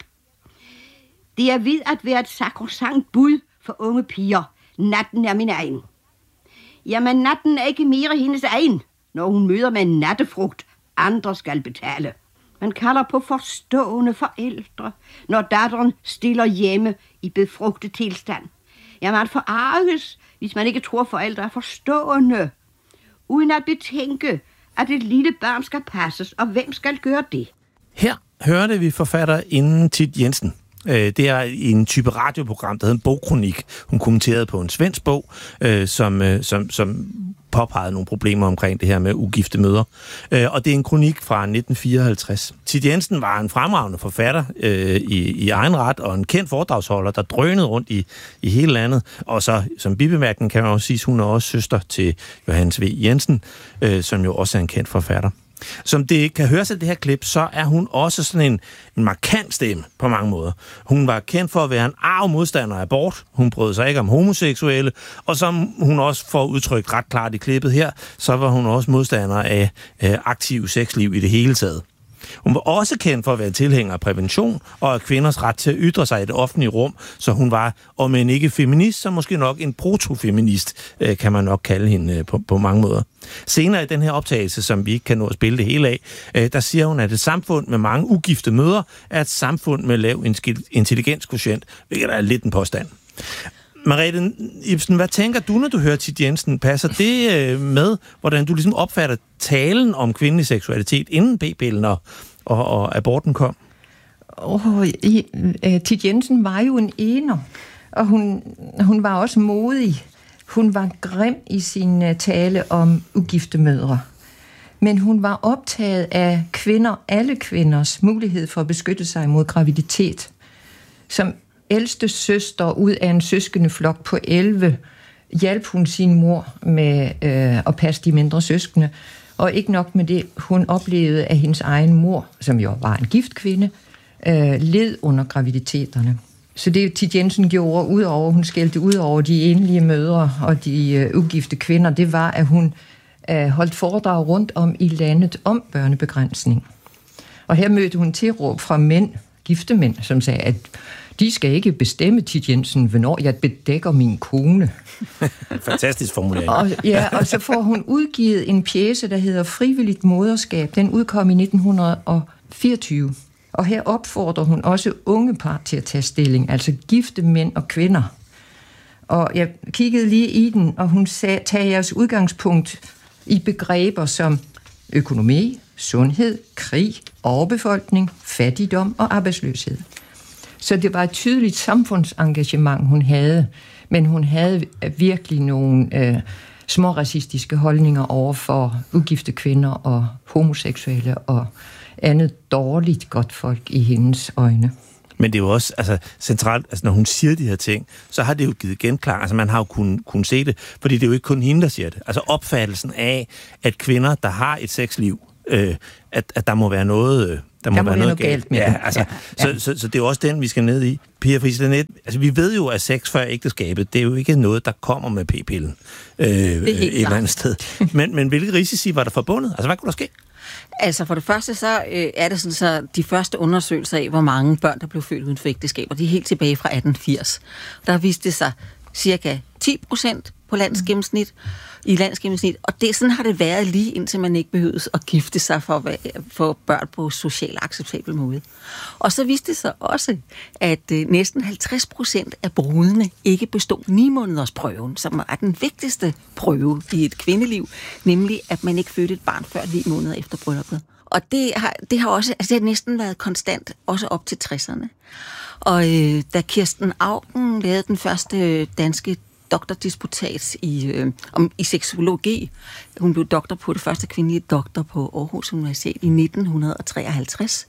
Det er ved at være et sakrosankt bud for unge piger. Natten er min egen. Jamen, natten er ikke mere hendes egen, når hun møder med en nattefrugt, andre skal betale. Man kalder på forstående forældre, når datteren stiller hjemme i befrugtet tilstand. Ja, man forarges, hvis man ikke tror, forældre er forstående, uden at betænke, at et lille barn skal passes, og hvem skal gøre det? Her hørte vi forfatter inden Thit Jensen. Det er en type radioprogram, der hedder en bogkronik. Hun kommenterede på en svensk bog, øh, som, øh, som, som påpegede nogle problemer omkring det her med ugifte mødre. Øh, og det er en kronik fra nitten fireoghalvtreds. Thit Jensen var en fremragende forfatter øh, i, i egen ret, og en kendt foredragsholder, der drønede rundt i, i hele landet. Og så som bibemærkning kan man også sige, at hun er også søster til Johannes V. Jensen, øh, som jo også er en kendt forfatter. Som det kan høres af det her klip, så er hun også sådan en, en markant stemme på mange måder. Hun var kendt for at være en arg modstander af abort. Hun brød sig ikke om homoseksuelle. Og som hun også får udtrykt ret klart i klippet her, så var hun også modstander af øh, aktiv sexliv i det hele taget. Hun var også kendt for at være tilhænger af prævention og af kvinders ret til at ytre sig i det offentlige rum, så hun var, om en ikke feminist, så måske nok en protofeminist, kan man nok kalde hende på, på mange måder. Senere i den her optagelse, som vi ikke kan nå at spille det hele af, der siger hun, at et samfund med mange ugifte mødre er et samfund med lav intelligenskvotient, hvilket er lidt en påstand. Merete Ibsen, hvad tænker du, når du hører Thit Jensen? Passer det med, hvordan du ligesom opfatter talen om kvindelig seksualitet inden p-pillen og, og, og aborten kom? Oh, Thit Jensen var jo en ener, og hun, hun var også modig. Hun var grim i sin tale om ugifte mødre. Men hun var optaget af kvinder, alle kvinders mulighed for at beskytte sig mod graviditet. Som ældste søster ud af en søskendeflok på elleve, hjalp hun sin mor med øh, at passe de mindre søskende. Og ikke nok med det, hun oplevede, at hendes egen mor, som jo var en gift kvinde, øh, led under graviditeterne. Så det Thit Jensen gjorde, udover, hun skældte ud over de enlige mødre og de øh, ugifte kvinder, det var, at hun øh, holdt foredrag rundt om i landet om børnebegrænsning. Og her mødte hun tilråb fra mænd, gifte mænd, som sagde, at de skal ikke bestemme, Thit Jensen, hvornår jeg bedækker min kone. Fantastisk formulering. Og, ja, og så får hun udgivet en pjece, der hedder Frivilligt moderskab. Den udkom i nitten fireogtyve. Og her opfordrer hun også unge par til at tage stilling, altså gifte mænd og kvinder. Og jeg kiggede lige i den, og hun sagde, tag jeres udgangspunkt i begreber som økonomi, sundhed, krig, overbefolkning, fattigdom og arbejdsløshed. Så det var et tydeligt samfundsengagement, hun havde, men hun havde virkelig nogle øh, små racistiske holdninger over for ugifte kvinder og homoseksuelle og andet dårligt godt folk i hendes øjne. Men det er jo også altså, centralt, altså når hun siger de her ting, så har det jo givet genklang. Altså man har jo kunnet, kunnet se det, fordi det er jo ikke kun hende, der siger det. Altså opfattelsen af, at kvinder, der har et sexliv, øh, at, at der må være noget... Øh, Der må, der må være noget, noget galt med ja, altså, ja, ja. Så, så, så det er jo også den, vi skal ned i. Pia Fris Laneth, altså vi ved jo, at sex før ægteskabet, det er jo ikke noget, der kommer med p-pillen øh, et eller andet sted. Men, men hvilke risici var der forbundet? Altså hvad kunne der ske? Altså for det første, så øh, er det sådan, så de første undersøgelser af, hvor mange børn, der blev født uden for ægteskaber, de er helt tilbage fra atten firs. Der viste det sig cirka ti procent på landsgennemsnit, i landsgennemsnit, og det, sådan har det været lige indtil man ikke behøves at gifte sig for at få børn på socialt acceptabel måde. Og så viste det sig også, at øh, næsten halvtreds procent af brudene ikke bestod ni måneders prøven, som er den vigtigste prøve i et kvindeliv, nemlig at man ikke fødte et barn før ni måneder efter brylluppet. Og det har, det har også, altså det har næsten været konstant, også op til tresserne. Og øh, da Kirsten Auken lavede den første danske doktordisputat i, øh, om, i seksologi. Hun blev doktor på det første kvindelige doktor på Aarhus Universitet i nitten treoghalvtreds.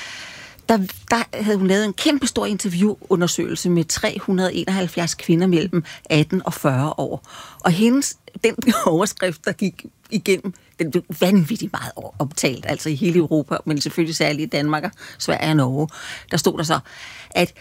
Der, der havde hun lavet en kæmpe stor interviewundersøgelse med tre hundrede og enoghalvfjerds kvinder mellem atten og fyrre år. Og hendes, den overskrift, der gik igennem, den blev vanvittigt meget omtalt, altså i hele Europa, men selvfølgelig særligt i Danmark, Sverige og Norge. Der stod der så, at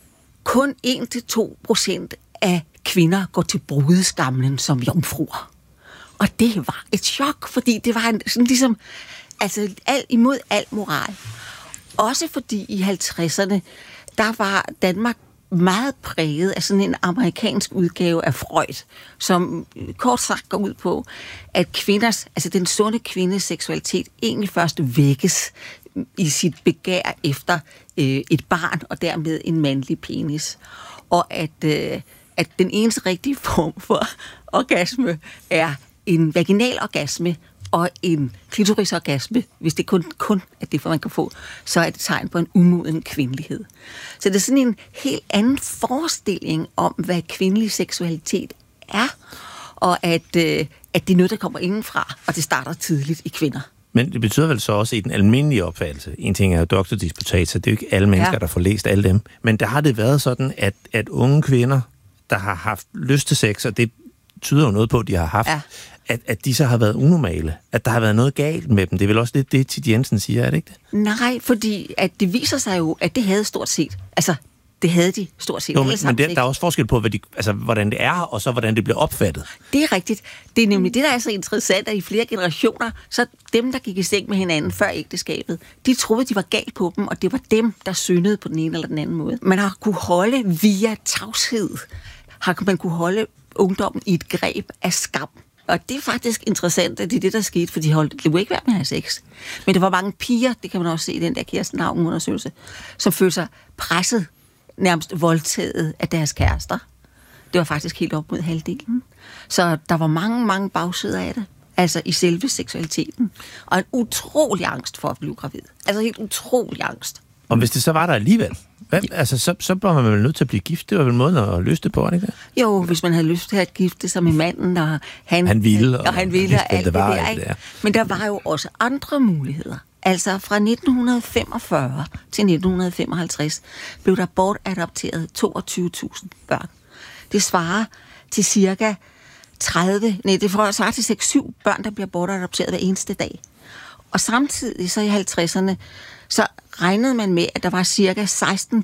kun en til to procent af kvinder går til brudeskamlen som jomfruer. Og det var et chok, fordi det var en, sådan ligesom altså alt imod al moral. Også fordi i halvtredserne, der var Danmark meget præget af sådan en amerikansk udgave af Freud, som kort sagt går ud på, at kvinders, altså den sunde kvindes seksualitet egentlig først vækkes i sit begær efter øh, et barn, og dermed en mandlig penis. Og at, øh, at den eneste rigtige form for orgasme er en vaginal orgasme og en klitorisorgasme. Hvis det kun, kun er det, man kan få, så er det tegn på en umoden kvindelighed. Så det er sådan en helt anden forestilling om, hvad kvindelig seksualitet er, og at, øh, at det er noget, der kommer indenfra, og det starter tidligt i kvinder. Men det betyder vel så også i den almindelige opfattelse, en ting er jo doktordisputat, så det er jo ikke alle mennesker, ja. der får læst alle dem, men der har det været sådan, at, at unge kvinder, der har haft lyst til sex, og det tyder jo noget på, at de har haft, ja. at, at de så har været unormale, at der har været noget galt med dem. Det er vel også lidt det, Thit Jensen siger, er det ikke det? Nej, fordi at det viser sig jo, at det havde stort set, altså det havde de stort set jo, men, men det, der er også forskel på, hvad de, altså, hvordan det er, og så hvordan det bliver opfattet. Det er rigtigt. Det er nemlig det, der er så interessant, at i flere generationer, så dem, der gik i seng med hinanden før ægteskabet, de troede, de var galt på dem, og det var dem, der syndede på den ene eller den anden måde. Man har kunne holde via tavshed, har man kunne holde ungdommen i et greb af skam. Og det er faktisk interessant, at det er det, der skete, for de holdt, det ville ikke være med at have sex. Men der var mange piger, det kan man også se i den der Kirsten Auken-undersøgelse, som følte sig presset, nærmest voldtaget af deres kærester. Det var faktisk helt op mod halvdelen. Så der var mange, mange bagsider af det. Altså i selve seksualiteten. Og en utrolig angst for at blive gravid. Altså helt utrolig angst. Og hvis det så var der alligevel, hvad, altså, så, så bliver man vel nødt til at blive gift. Det var vel måden at løse det på, ikke det? Jo, hvis man havde lyst til at gifte sig med manden, og han, han ville, og, og han ville, og alt det var, der, ikke? Men der var jo også andre muligheder. Altså fra nitten femogfyrre til nitten femoghalvtreds blev der bortadopteret toogtyve tusind børn. Det svarer til cirka tredive, nej, det svarer til seks syv børn, der bliver bortadopteret hver eneste dag. Og samtidig så i halvtredserne, så regnede man med, at der var cirka seksten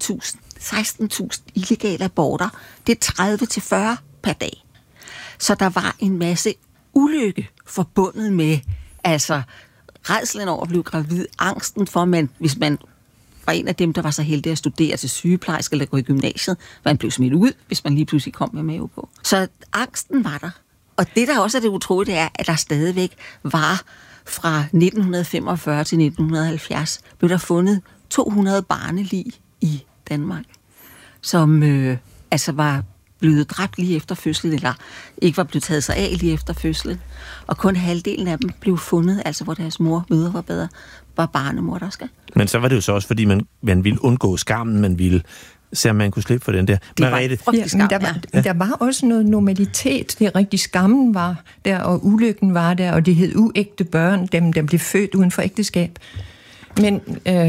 tusind illegale aborter. Det er tredive til fyrre per dag. Så der var en masse ulykke forbundet med, altså rædslen over at blive gravid, angsten for, at man, hvis man var en af dem, der var så heldig at studere til sygeplejerske eller gå i gymnasiet, man blev smidt ud, hvis man lige pludselig kom med mave på. Så angsten var der. Og det, der også er det utrolige, det er, at der stadigvæk var fra nitten femogfyrre til nitten halvfjerds, blev der fundet to hundrede barnelig i Danmark, som øh, altså var blevet dræbt lige efter fødslen, eller ikke var blevet taget sig af lige efter fødslen. Og kun halvdelen af dem blev fundet, altså hvor deres mor, mødre var bedre, var barnemordersker. Men så var det jo så også, fordi man, man ville undgå skammen, man ville se, om man kunne slippe for den der. Det var frygtelig skam, ja, der, var, ja. der var også noget normalitet. Det rigtig skammen var der, og ulykken var der, og det hed uægte børn, dem der blev født uden for ægteskab. Men øh,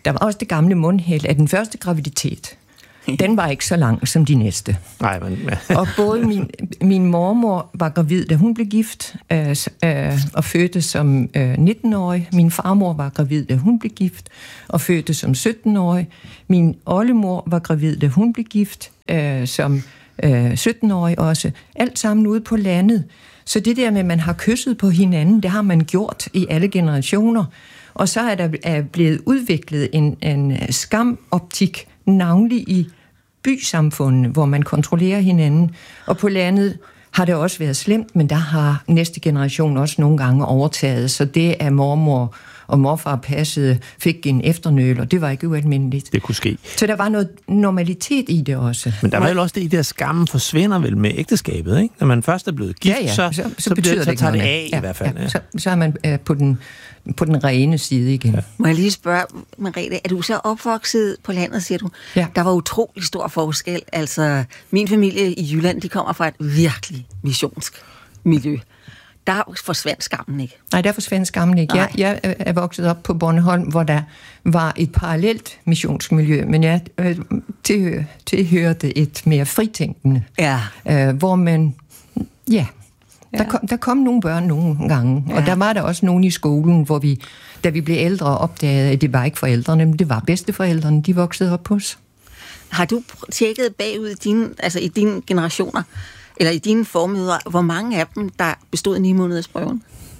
Der var også det gamle mundheld, at den første graviditet, den var ikke så lang som de næste. Nej, men... Og både min, min mormor var gravid, da hun blev gift, øh, øh, og fødte som øh, nitten-årig. Min farmor var gravid, da hun blev gift, og fødte som sytten-årig. Min oldemor var gravid, da hun blev gift, øh, som øh, sytten-årig også. Alt sammen ude på landet. Så det der med, at man har kysset på hinanden, det har man gjort i alle generationer. Og så er der er blevet udviklet en, en skamoptik, navnlig i bysamfundene, hvor man kontrollerer hinanden. Og på landet har det også været slemt, men der har næste generation også nogle gange overtaget. Så det, at mormor og morfar passede, fik en efternøl, og det var ikke ualmindeligt. Det kunne ske. Så der var noget normalitet i det også. Men der var vel også det i det, at skammen forsvinder vel med ægteskabet, ikke? Når man først er blevet gift, ja, ja. så, så, så, så, betyder det, det, så tager det noget. af ja, i hvert fald. Ja. Så, så er man øh, på, den, på den rene side igen. Ja. Må jeg lige spørge, Merete, er du så opvokset på landet, siger du? Ja. Der var utrolig stor forskel. Altså, min familie i Jylland, de kommer fra et virkelig missionsk miljø. Der forsvandt skammen ikke. Nej, der forsvandt skammen ikke. Jeg, jeg er vokset op på Bornholm, hvor der var et parallelt missionsmiljø, men jeg øh, tilhør, tilhørte et mere fritænkende, ja. øh, hvor man, ja, ja. Der, kom, der kom nogle børn nogle gange, ja. Og der var der også nogen i skolen, hvor vi, da vi blev ældre, opdagede, at det var ikke forældrene, men det var bedsteforældrene, de voksede op hos. Har du tjekket bagud i dine, altså i dine generationer, eller i dine formøder, hvor mange af dem, der bestod ni måneders prøven?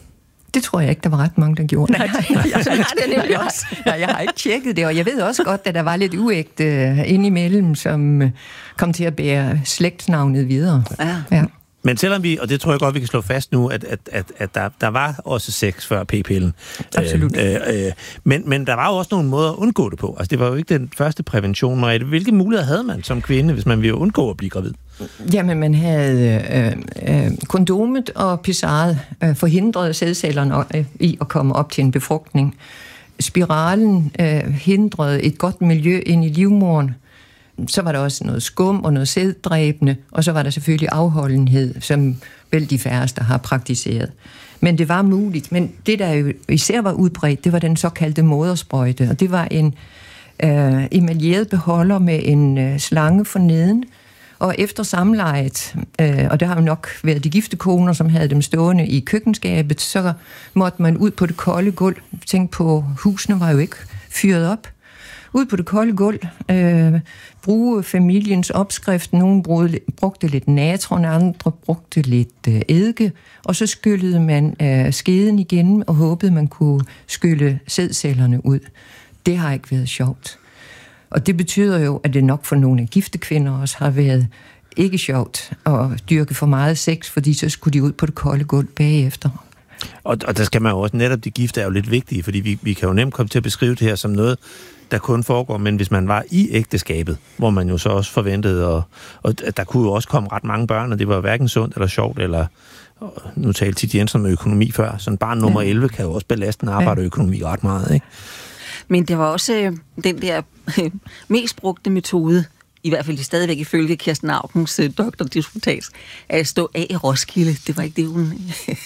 Det tror jeg ikke, der var ret mange, der gjorde. Nej, jeg, jeg, jeg, det jeg, også. Nej, jeg har ikke tjekket det, og jeg ved også godt, at der var lidt uægte uh, indimellem, som uh, kom til at bære slægtsnavnet videre. Ja. Ja. Men selvom vi, og det tror jeg godt, vi kan slå fast nu, at, at, at, at der, der var også sex før p-pillen. Absolut. Øh, øh, men, men der var jo også nogle måder at undgå det på. Altså, det var jo ikke den første prævention, Merete. Hvilke muligheder havde man som kvinde, hvis man ville undgå at blive gravid? Jamen, man havde øh, øh, kondomet og pissaret øh, forhindrede sædcellerne øh, i at komme op til en befrugtning. Spiralen øh, hindrede et godt miljø ind i livmoderen. Så var der også noget skum og noget sæddræbende, og så var der selvfølgelig afholdenhed, som vel de færreste har praktiseret. Men det var muligt. Men det, der jo især var udbredt, det var den såkaldte modersprøjte, og det var en øh, emaljeret beholder med en øh, slange for neden, og efter samlejet, øh, og der har jo nok været de gifte koner, som havde dem stående i køkkenskabet, så måtte man ud på det kolde gulv. Tænk på, husene var jo ikke fyret op. Ud på det kolde gulv, øh, bruge familiens opskrift. Nogle brugte, brugte lidt natron, andre brugte lidt øh, eddike, og så skyllede man øh, skeden igen og håbede, man kunne skylle sædcellerne ud. Det har ikke været sjovt. Og det betyder jo, at det nok for nogle af gifte kvinder også har været ikke sjovt at dyrke for meget sex, fordi så skulle de ud på det kolde gulv bagefter. Og, og der skal man jo også, netop de gifte er jo lidt vigtige, fordi vi, vi kan jo nemt komme til at beskrive det her som noget, der kun foregår, men hvis man var i ægteskabet, hvor man jo så også forventede, og, og der kunne jo også komme ret mange børn, og det var hverken sundt eller sjovt, eller nu talte Tit Jensen med økonomi før, sådan barn nummer elleve kan jo også belaste en arbejderøkonomi ret meget, ikke? Men det var også øh, den der øh, mest brugte metode, i hvert fald stadigvæk ifølge Kirsten Aukens øh, doktordisputats, at stå af i Roskilde. Det var ikke det, hun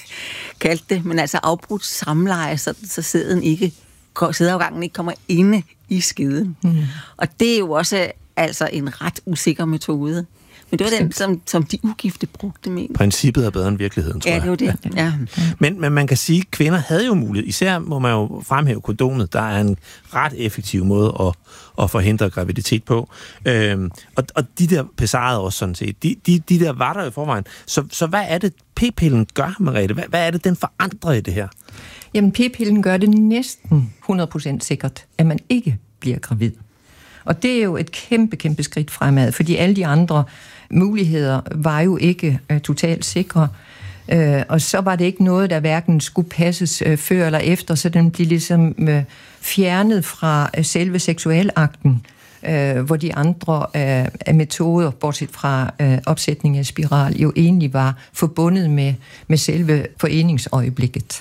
kaldte det, men altså afbrudt samleje, så, så sæden ikke, sædeafgangen ikke kommer inde i skeden. Mm. Og det er jo også altså en ret usikker metode. Men det var den, som, som de ugifte brugte med. Princippet er bedre end virkeligheden, tror jeg. Ja, det var det. Ja. Men, men man kan sige, at kvinder havde jo mulighed. Især må man jo fremhæve kondomet. Der er en ret effektiv måde at, at forhindre graviditet på. Øhm, og, og de der pesarede også sådan set. De, de, de der var der i forvejen. Så, så hvad er det, p-pillen gør, Merete? Hvad, hvad er det, den forandrer i det her? Jamen, p-pillen gør det næsten hundrede procent sikkert, at man ikke bliver gravid. Og det er jo et kæmpe, kæmpe skridt fremad, fordi alle de andre muligheder var jo ikke uh, totalt sikre. Uh, og så var det ikke noget, der hverken skulle passes uh, før eller efter, så den blev ligesom uh, fjernet fra uh, selve seksualakten, uh, hvor de andre uh, metoder, bortset fra uh, opsætning af spiral, jo egentlig var forbundet med, med selve foreningsøjeblikket.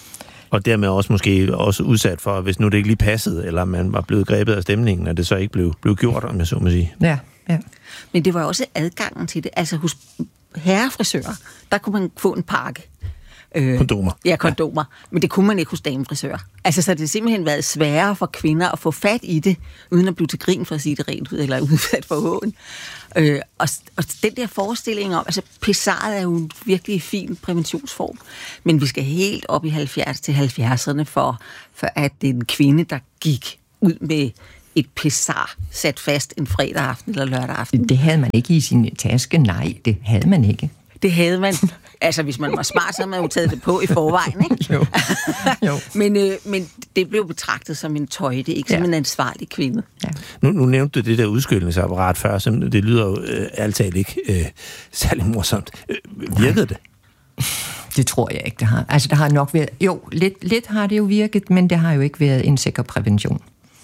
Og dermed også måske også udsat for, hvis nu det ikke lige passede, eller man var blevet grebet af stemningen, at det så ikke blev, blev gjort, om jeg så må sige. Ja, ja. Men det var også adgangen til det. Altså hos herrefrisører, der kunne man få en pakke. Øh, kondomer. Ja, kondomer. Ja. Men det kunne man ikke hos damefrisører. Altså, så det har simpelthen været sværere for kvinder at få fat i det, uden at blive til grin, for at sige det rent ud, eller udsat for hån. Øh, og, og den der forestilling om, altså pessaret er jo en virkelig fin præventionsform, men vi skal helt op i halvfjerds til halvfjerdserne for, for at det er en kvinde, der gik ud med et pessar sat fast en fredag aften eller lørdag aften. Det havde man ikke i sin taske. Nej, det havde man ikke. Det havde man. Altså, hvis man var smart, så havde man jo taget det på i forvejen, ikke? Jo. jo. men, øh, men det blev betragtet som en tøjte, ikke ja. som en ansvarlig kvinde. Ja. Nu, nu nævnte du det der udskylningsapparat før, som det lyder jo øh, altid ikke øh, særlig morsomt. Øh, virkede det? Det tror jeg ikke, det har. Altså, der har nok været... Jo, lidt, lidt har det jo virket, men det har jo ikke været en sikker prævention.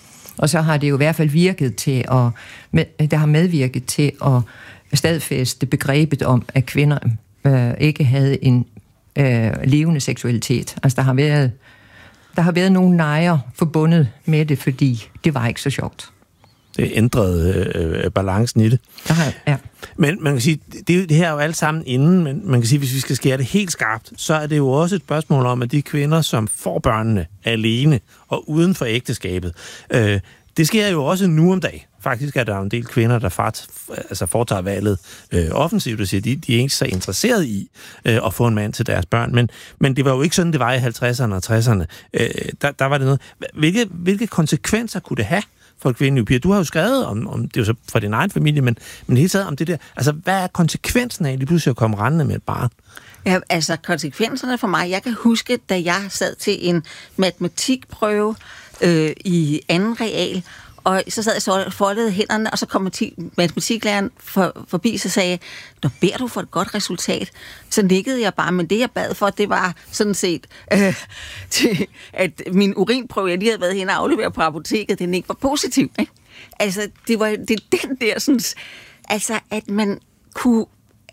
Og så har det jo i hvert fald virket til at... Med, der har medvirket til at stadfæste begrebet om, at kvinder øh, ikke havde en øh, levende seksualitet. Altså, der har været, der har været nogle nejer forbundet med det, fordi det var ikke så sjovt. Det ændrede øh, balancen i det. Har, ja. Men man kan sige, det, det her er jo alt sammen inden, men man kan sige, hvis vi skal skære det helt skarpt, så er det jo også et spørgsmål om, at de kvinder, som får børnene alene og uden for ægteskabet, øh, det sker jo også nu om dagen. Faktisk er der en del kvinder, der fart, altså foretager valget øh, offensivt og siger, de, de er ikke så interesserede i øh, at få en mand til deres børn. Men, men det var jo ikke sådan, det var i halvtredserne og tresserne. Øh, der, der var det noget. Hvilke, hvilke konsekvenser kunne det have for kvindelige piger? Du har jo skrevet om, om det er jo så fra din egen familie, men, men hele tiden om det der. Altså, hvad er konsekvensen af lige pludselig at komme rendende med et barn? Ja, altså konsekvenserne for mig, jeg kan huske, da jeg sad til en matematikprøve øh, i anden real, og så sad jeg så foldede hænderne, og så kom matematiklæreren for, forbi, så sagde jeg, når beder du for et godt resultat, så nikkede jeg bare, men det jeg bad for, det var sådan set, øh, til, at min urinprøve, jeg lige havde været hen og afleveret på apoteket, den ikke var positiv. Ikke? Altså, det var det er den der sådan, altså, at man kunne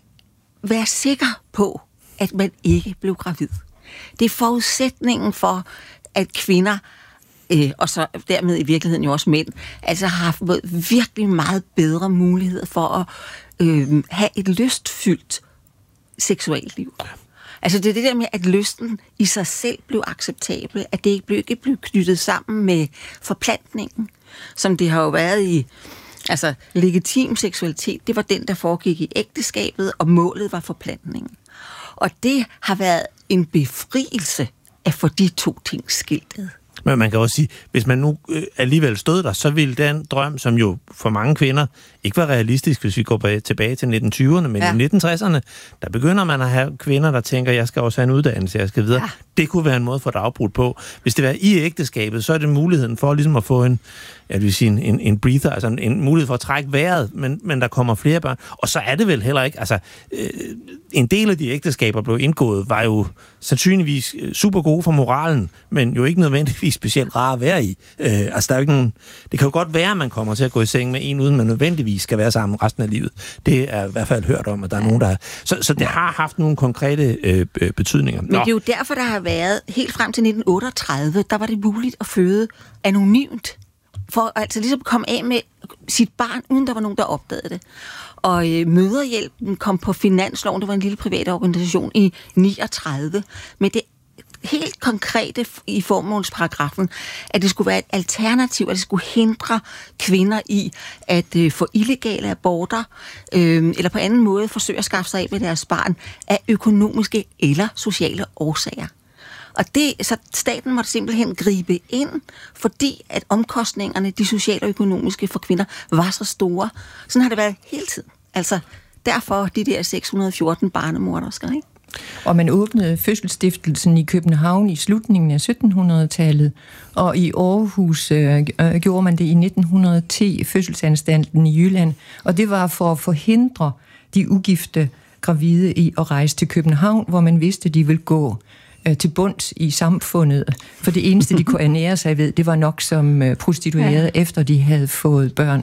være sikker på, at man ikke blev gravid. Det er forudsætningen for, at kvinder Øh, og så dermed i virkeligheden jo også mænd, altså har haft virkelig meget bedre muligheder for at øh, have et lystfyldt seksuelt liv. Altså det er det der med, at lysten i sig selv blev acceptabel, at det ikke blev, ikke blev knyttet sammen med forplantningen, som det har jo været i, altså legitim seksualitet, det var den, der foregik i ægteskabet, og målet var forplantningen. Og det har været en befrielse at få de to ting skiltet. Men man kan også sige, hvis man nu øh, alligevel stod der, så ville den drøm, som jo for mange kvinder ikke var realistisk, hvis vi går tilbage til nitten tyverne, men ja. i nitten tresserne, der begynder man at have kvinder, der tænker, jeg skal også have en uddannelse, jeg skal videre. Ja. Det kunne være en måde for et afbrudt på. Hvis det var i ægteskabet, så er det muligheden for ligesom at få en, jeg vil sige, en, en breather, altså en, en mulighed for at trække vejret, men, men der kommer flere børn. Og så er det vel heller ikke, altså øh, en del af de ægteskaber, blev indgået, var jo sandsynligvis super gode for moralen, men jo ikke nødvendigvis specielt rare at være i. Øh, altså der er jo ikke nogen, det kan jo godt være, at man kommer til at gå i seng med en, uden man nødvendigvis skal være sammen resten af livet. Det er i hvert fald hørt om, at der er nogen, der er. Så, så det har haft nogle konkrete øh, betydninger. Men det er jo derfor, der har været, helt frem til nitten otteogtredive, der var det muligt at føde anonymt, for altså ligesom komme af med sit barn, uden der var nogen, der opdagede det. Og øh, Mødrehjælpen kom på finansloven, det var en lille privat organisation, i niogtredive, med det helt konkrete i formålsparagrafen, at det skulle være et alternativ, at det skulle hindre kvinder i at øh, få illegale aborter, øh, eller på anden måde forsøge at skaffe sig af med deres barn af økonomiske eller sociale årsager. Og det, så staten måtte simpelthen gribe ind, fordi at omkostningerne, de sociale og økonomiske for kvinder, var så store. Sådan har det været hele tiden. Altså, derfor de der seks hundrede og fjorten barnemordersker, ikke? Og man åbnede fødselsstiftelsen i København i slutningen af syttenhundredetallet, og i Aarhus øh, øh, gjorde man det i nitten ti, fødselsanstalten i Jylland, og det var for at forhindre de ugifte gravide i at rejse til København, hvor man vidste, de ville gå øh, til bunds i samfundet, for det eneste, de kunne ernære sig ved, det var nok som øh, prostituerede, ja. Efter de havde fået børn.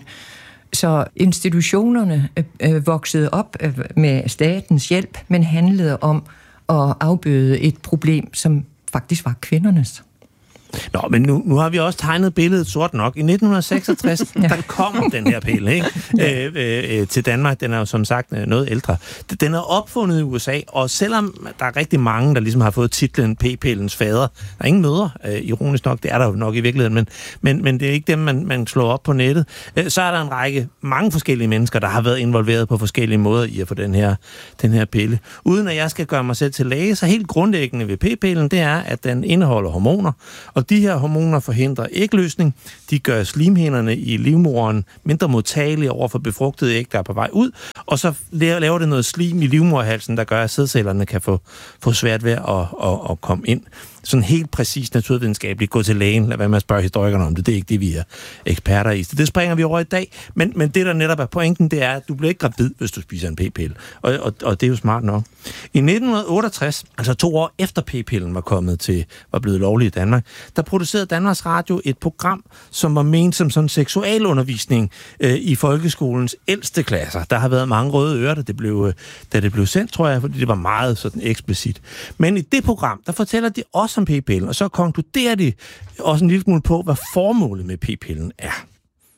Så institutionerne øh, voksede op øh, med statens hjælp, men handlede om at afbøde et problem, som faktisk var kvindernes. Nå, men nu, nu har vi også tegnet billedet sort nok. I nitten seksogtres, ja. der kommer den her pille, ikke? Ja. Øh, øh, til Danmark. Den er jo som sagt noget ældre. Den er opfundet i U S A, og selvom der er rigtig mange, der ligesom har fået titlen P-pillens fader, der er ingen mødre, øh, ironisk nok, det er der jo nok i virkeligheden, men, men, men det er ikke dem, man, man slår op på nettet. Øh, så er der en række, mange forskellige mennesker, der har været involveret på forskellige måder i at få den her, den her pille. Uden at jeg skal gøre mig selv til læge, så helt grundlæggende ved P-pillen, det er, at den indeholder hormoner, og de her hormoner forhindrer ægløsning. De gør slimhinderne i livmoderen mindre modtagelige over for befrugtede æg, der er på vej ud, og så laver det noget slim i livmoderhalsen, der gør, at sædcellerne kan få, få svært ved at, at, at komme ind. Sådan helt præcis naturvidenskabeligt. Gå til lægen, lad være med at spørge historikerne om det. Det er ikke det, vi er eksperter i. Så det springer vi over i dag. Men, men det, der netop er pointen, det er, at du bliver ikke gravid, hvis du spiser en p-pille. Og, og, og det er jo smart nok. I nitten otteogtres, altså to år efter p-pillen var kommet til, var blevet lovlig i Danmark, der producerede Danmarks Radio et program, som var ment som sådan seksualundervisning øh, i folkeskolens ældste klasser. Der har været mange røde ører, da det blev, da det blev sendt, tror jeg, fordi det var meget sådan eksplicit. Men i det program, der fortæller de også om p-pillen, og så konkluderer de også en lille smule på, hvad formålet med p-pillen er.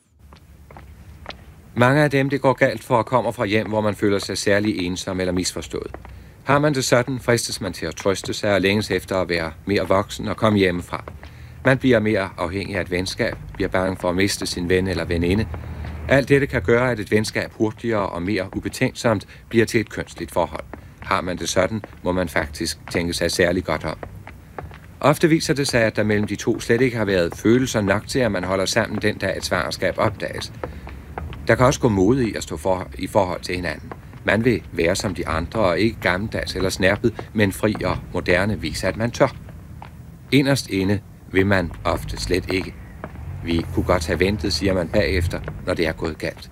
Mange af dem, det går galt for, kommer fra hjem, hvor man føler sig særlig ensom eller misforstået. Har man det sådan, fristes man til at trøste sig og længes efter at være mere voksen og komme hjemmefra. Man bliver mere afhængig af et venskab, bliver bange for at miste sin ven eller veninde. Alt dette kan gøre, at et venskab hurtigere og mere ubetænksomt bliver til et kønsligt forhold. Har man det sådan, må man faktisk tænke sig særlig godt om. Ofte viser det sig, at der mellem de to slet ikke har været følelser nok til, at man holder sammen den dag et svangerskab opdages. Der kan også gå mod i at stå for, i forhold til hinanden. Man vil være som de andre og ikke gammeldags eller snærpet, men fri og moderne vise, at man tør. Inderst inde vil man ofte slet ikke. Vi kunne godt have ventet, siger man bagefter, når det er gået galt.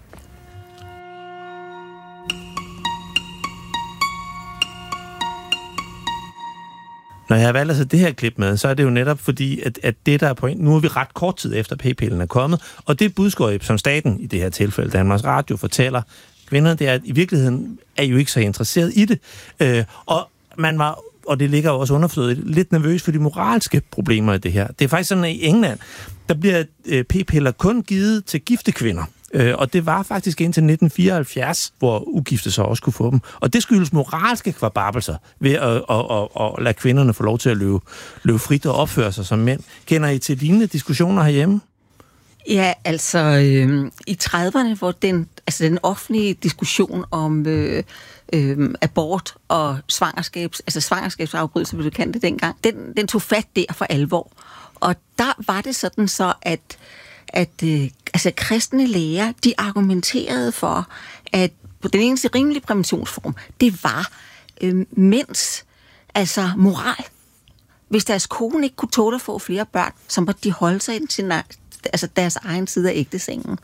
Når jeg har valgt altså det her klip med, så er det jo netop fordi, at, at det der er point, nu er vi ret kort tid efter p-pillen er kommet, og det budskab, som staten, i det her tilfælde Danmarks Radio, fortæller kvinderne, det er, at i virkeligheden er I jo ikke så interesseret i det. Øh, og man var, og det ligger jo også underforstået, lidt nervøs for de moralske problemer i det her. Det er faktisk sådan, at i England, der bliver øh, p-piller kun givet til gifte kvinder. Øh, og det var faktisk indtil nitten fireoghalvfjerds, hvor ugifte så også kunne få dem. Og det skyldes moralske kvababelser ved at, at, at, at lade kvinderne få lov til at løbe, løbe frit og opføre sig som mænd. Kender I til lignende diskussioner herhjemme? Ja, altså øh, i trediverne, hvor den, altså den offentlige diskussion om øh, øh, abort og svangerskabs, altså svangerskabsafbrydelse, vil du kende det dengang, den, den tog fat der for alvor. Og der var det sådan så, at at øh, altså kristne læger, de argumenterede for, at på den eneste rimelige præventionsform, det var øh, mænds altså moral. Hvis deres kone ikke kunne tåle at få flere børn, så måtte de holde sig i sin, altså deres egen side af ægtesengen.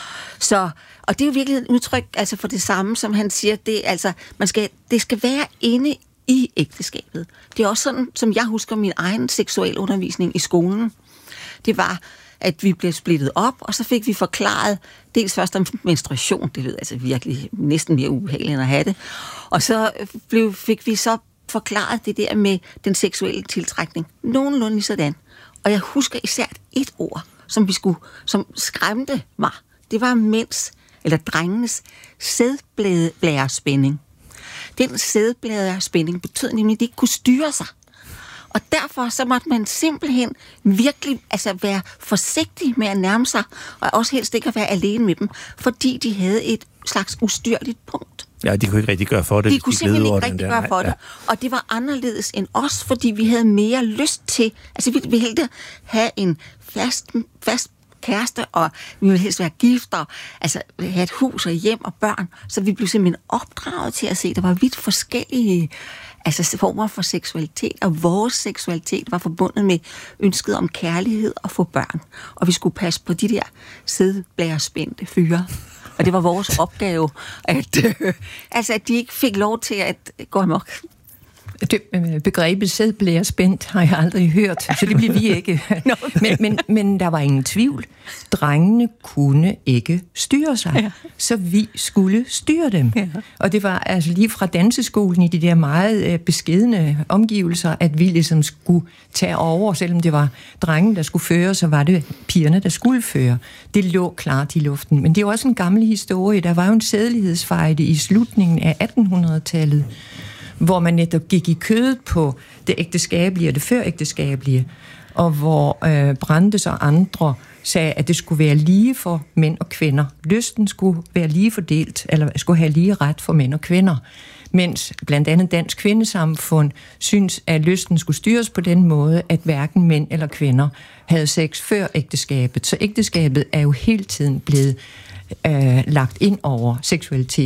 Så, og det er jo virkelig et udtryk altså for det samme, som han siger, det, altså, man skal, det skal være inde i ægteskabet. Det er også sådan, som jeg husker min egen seksualundervisning i skolen. Det var, at vi blev splittet op, og så fik vi forklaret dels først om menstruation, det lød altså virkelig næsten mere ubehageligt end at have det, og så blev, fik vi så forklaret det der med den seksuelle tiltrækning. Nogenlunde lige sådan. Og jeg husker især et ord, som vi skulle, som skræmte mig. Det var mænds, eller drengenes, sædbladespænding. Den sædbladespænding betød nemlig, at de ikke kunne styre sig. Og derfor så måtte man simpelthen virkelig altså være forsigtig med at nærme sig, og også helst ikke at være alene med dem, fordi de havde et slags ustyrligt punkt. Ja, de kunne ikke rigtig gøre for det. De kunne de simpelthen ikke rigtig gøre for ja. det. Og det var anderledes end os, fordi vi havde mere lyst til, altså vi ville helst have en fast, fast kæreste, og vi ville helst være gift, og altså have et hus og hjem og børn, så vi blev simpelthen opdraget til at se, der var vidt forskellige altså former for seksualitet, og vores seksualitet var forbundet med ønsket om kærlighed og få børn. Og vi skulle passe på de der sædbladespændte fyre. Og det var vores opgave, at, øh, altså, at de ikke fik lov til at gå amok. Det, begrebet sædblærespændt har jeg aldrig hørt, så det bliver vi ikke. men, men, men der var ingen tvivl. Drengene kunne ikke styre sig, ja. Så vi skulle styre dem. Ja. Og det var altså lige fra danseskolen i de der meget beskedne omgivelser, at vi ligesom skulle tage over, selvom det var drengene, der skulle føre, så var det pigerne, der skulle føre. Det lå klart i luften. Men det er jo også en gammel historie. Der var jo en sædelighedsfejde i slutningen af attenhundredetallet, hvor man netop gik i kødet på det ægteskabelige og det førægteskabelige, og hvor øh, Brandes og andre sagde, at det skulle være lige for mænd og kvinder. Lysten skulle være lige fordelt, eller skulle have lige ret for mænd og kvinder. Mens blandt andet Dansk Kvindesamfund synes, at lysten skulle styres på den måde, at hverken mænd eller kvinder havde sex før ægteskabet. Så ægteskabet er jo hele tiden blevet øh, lagt ind over seksualitet.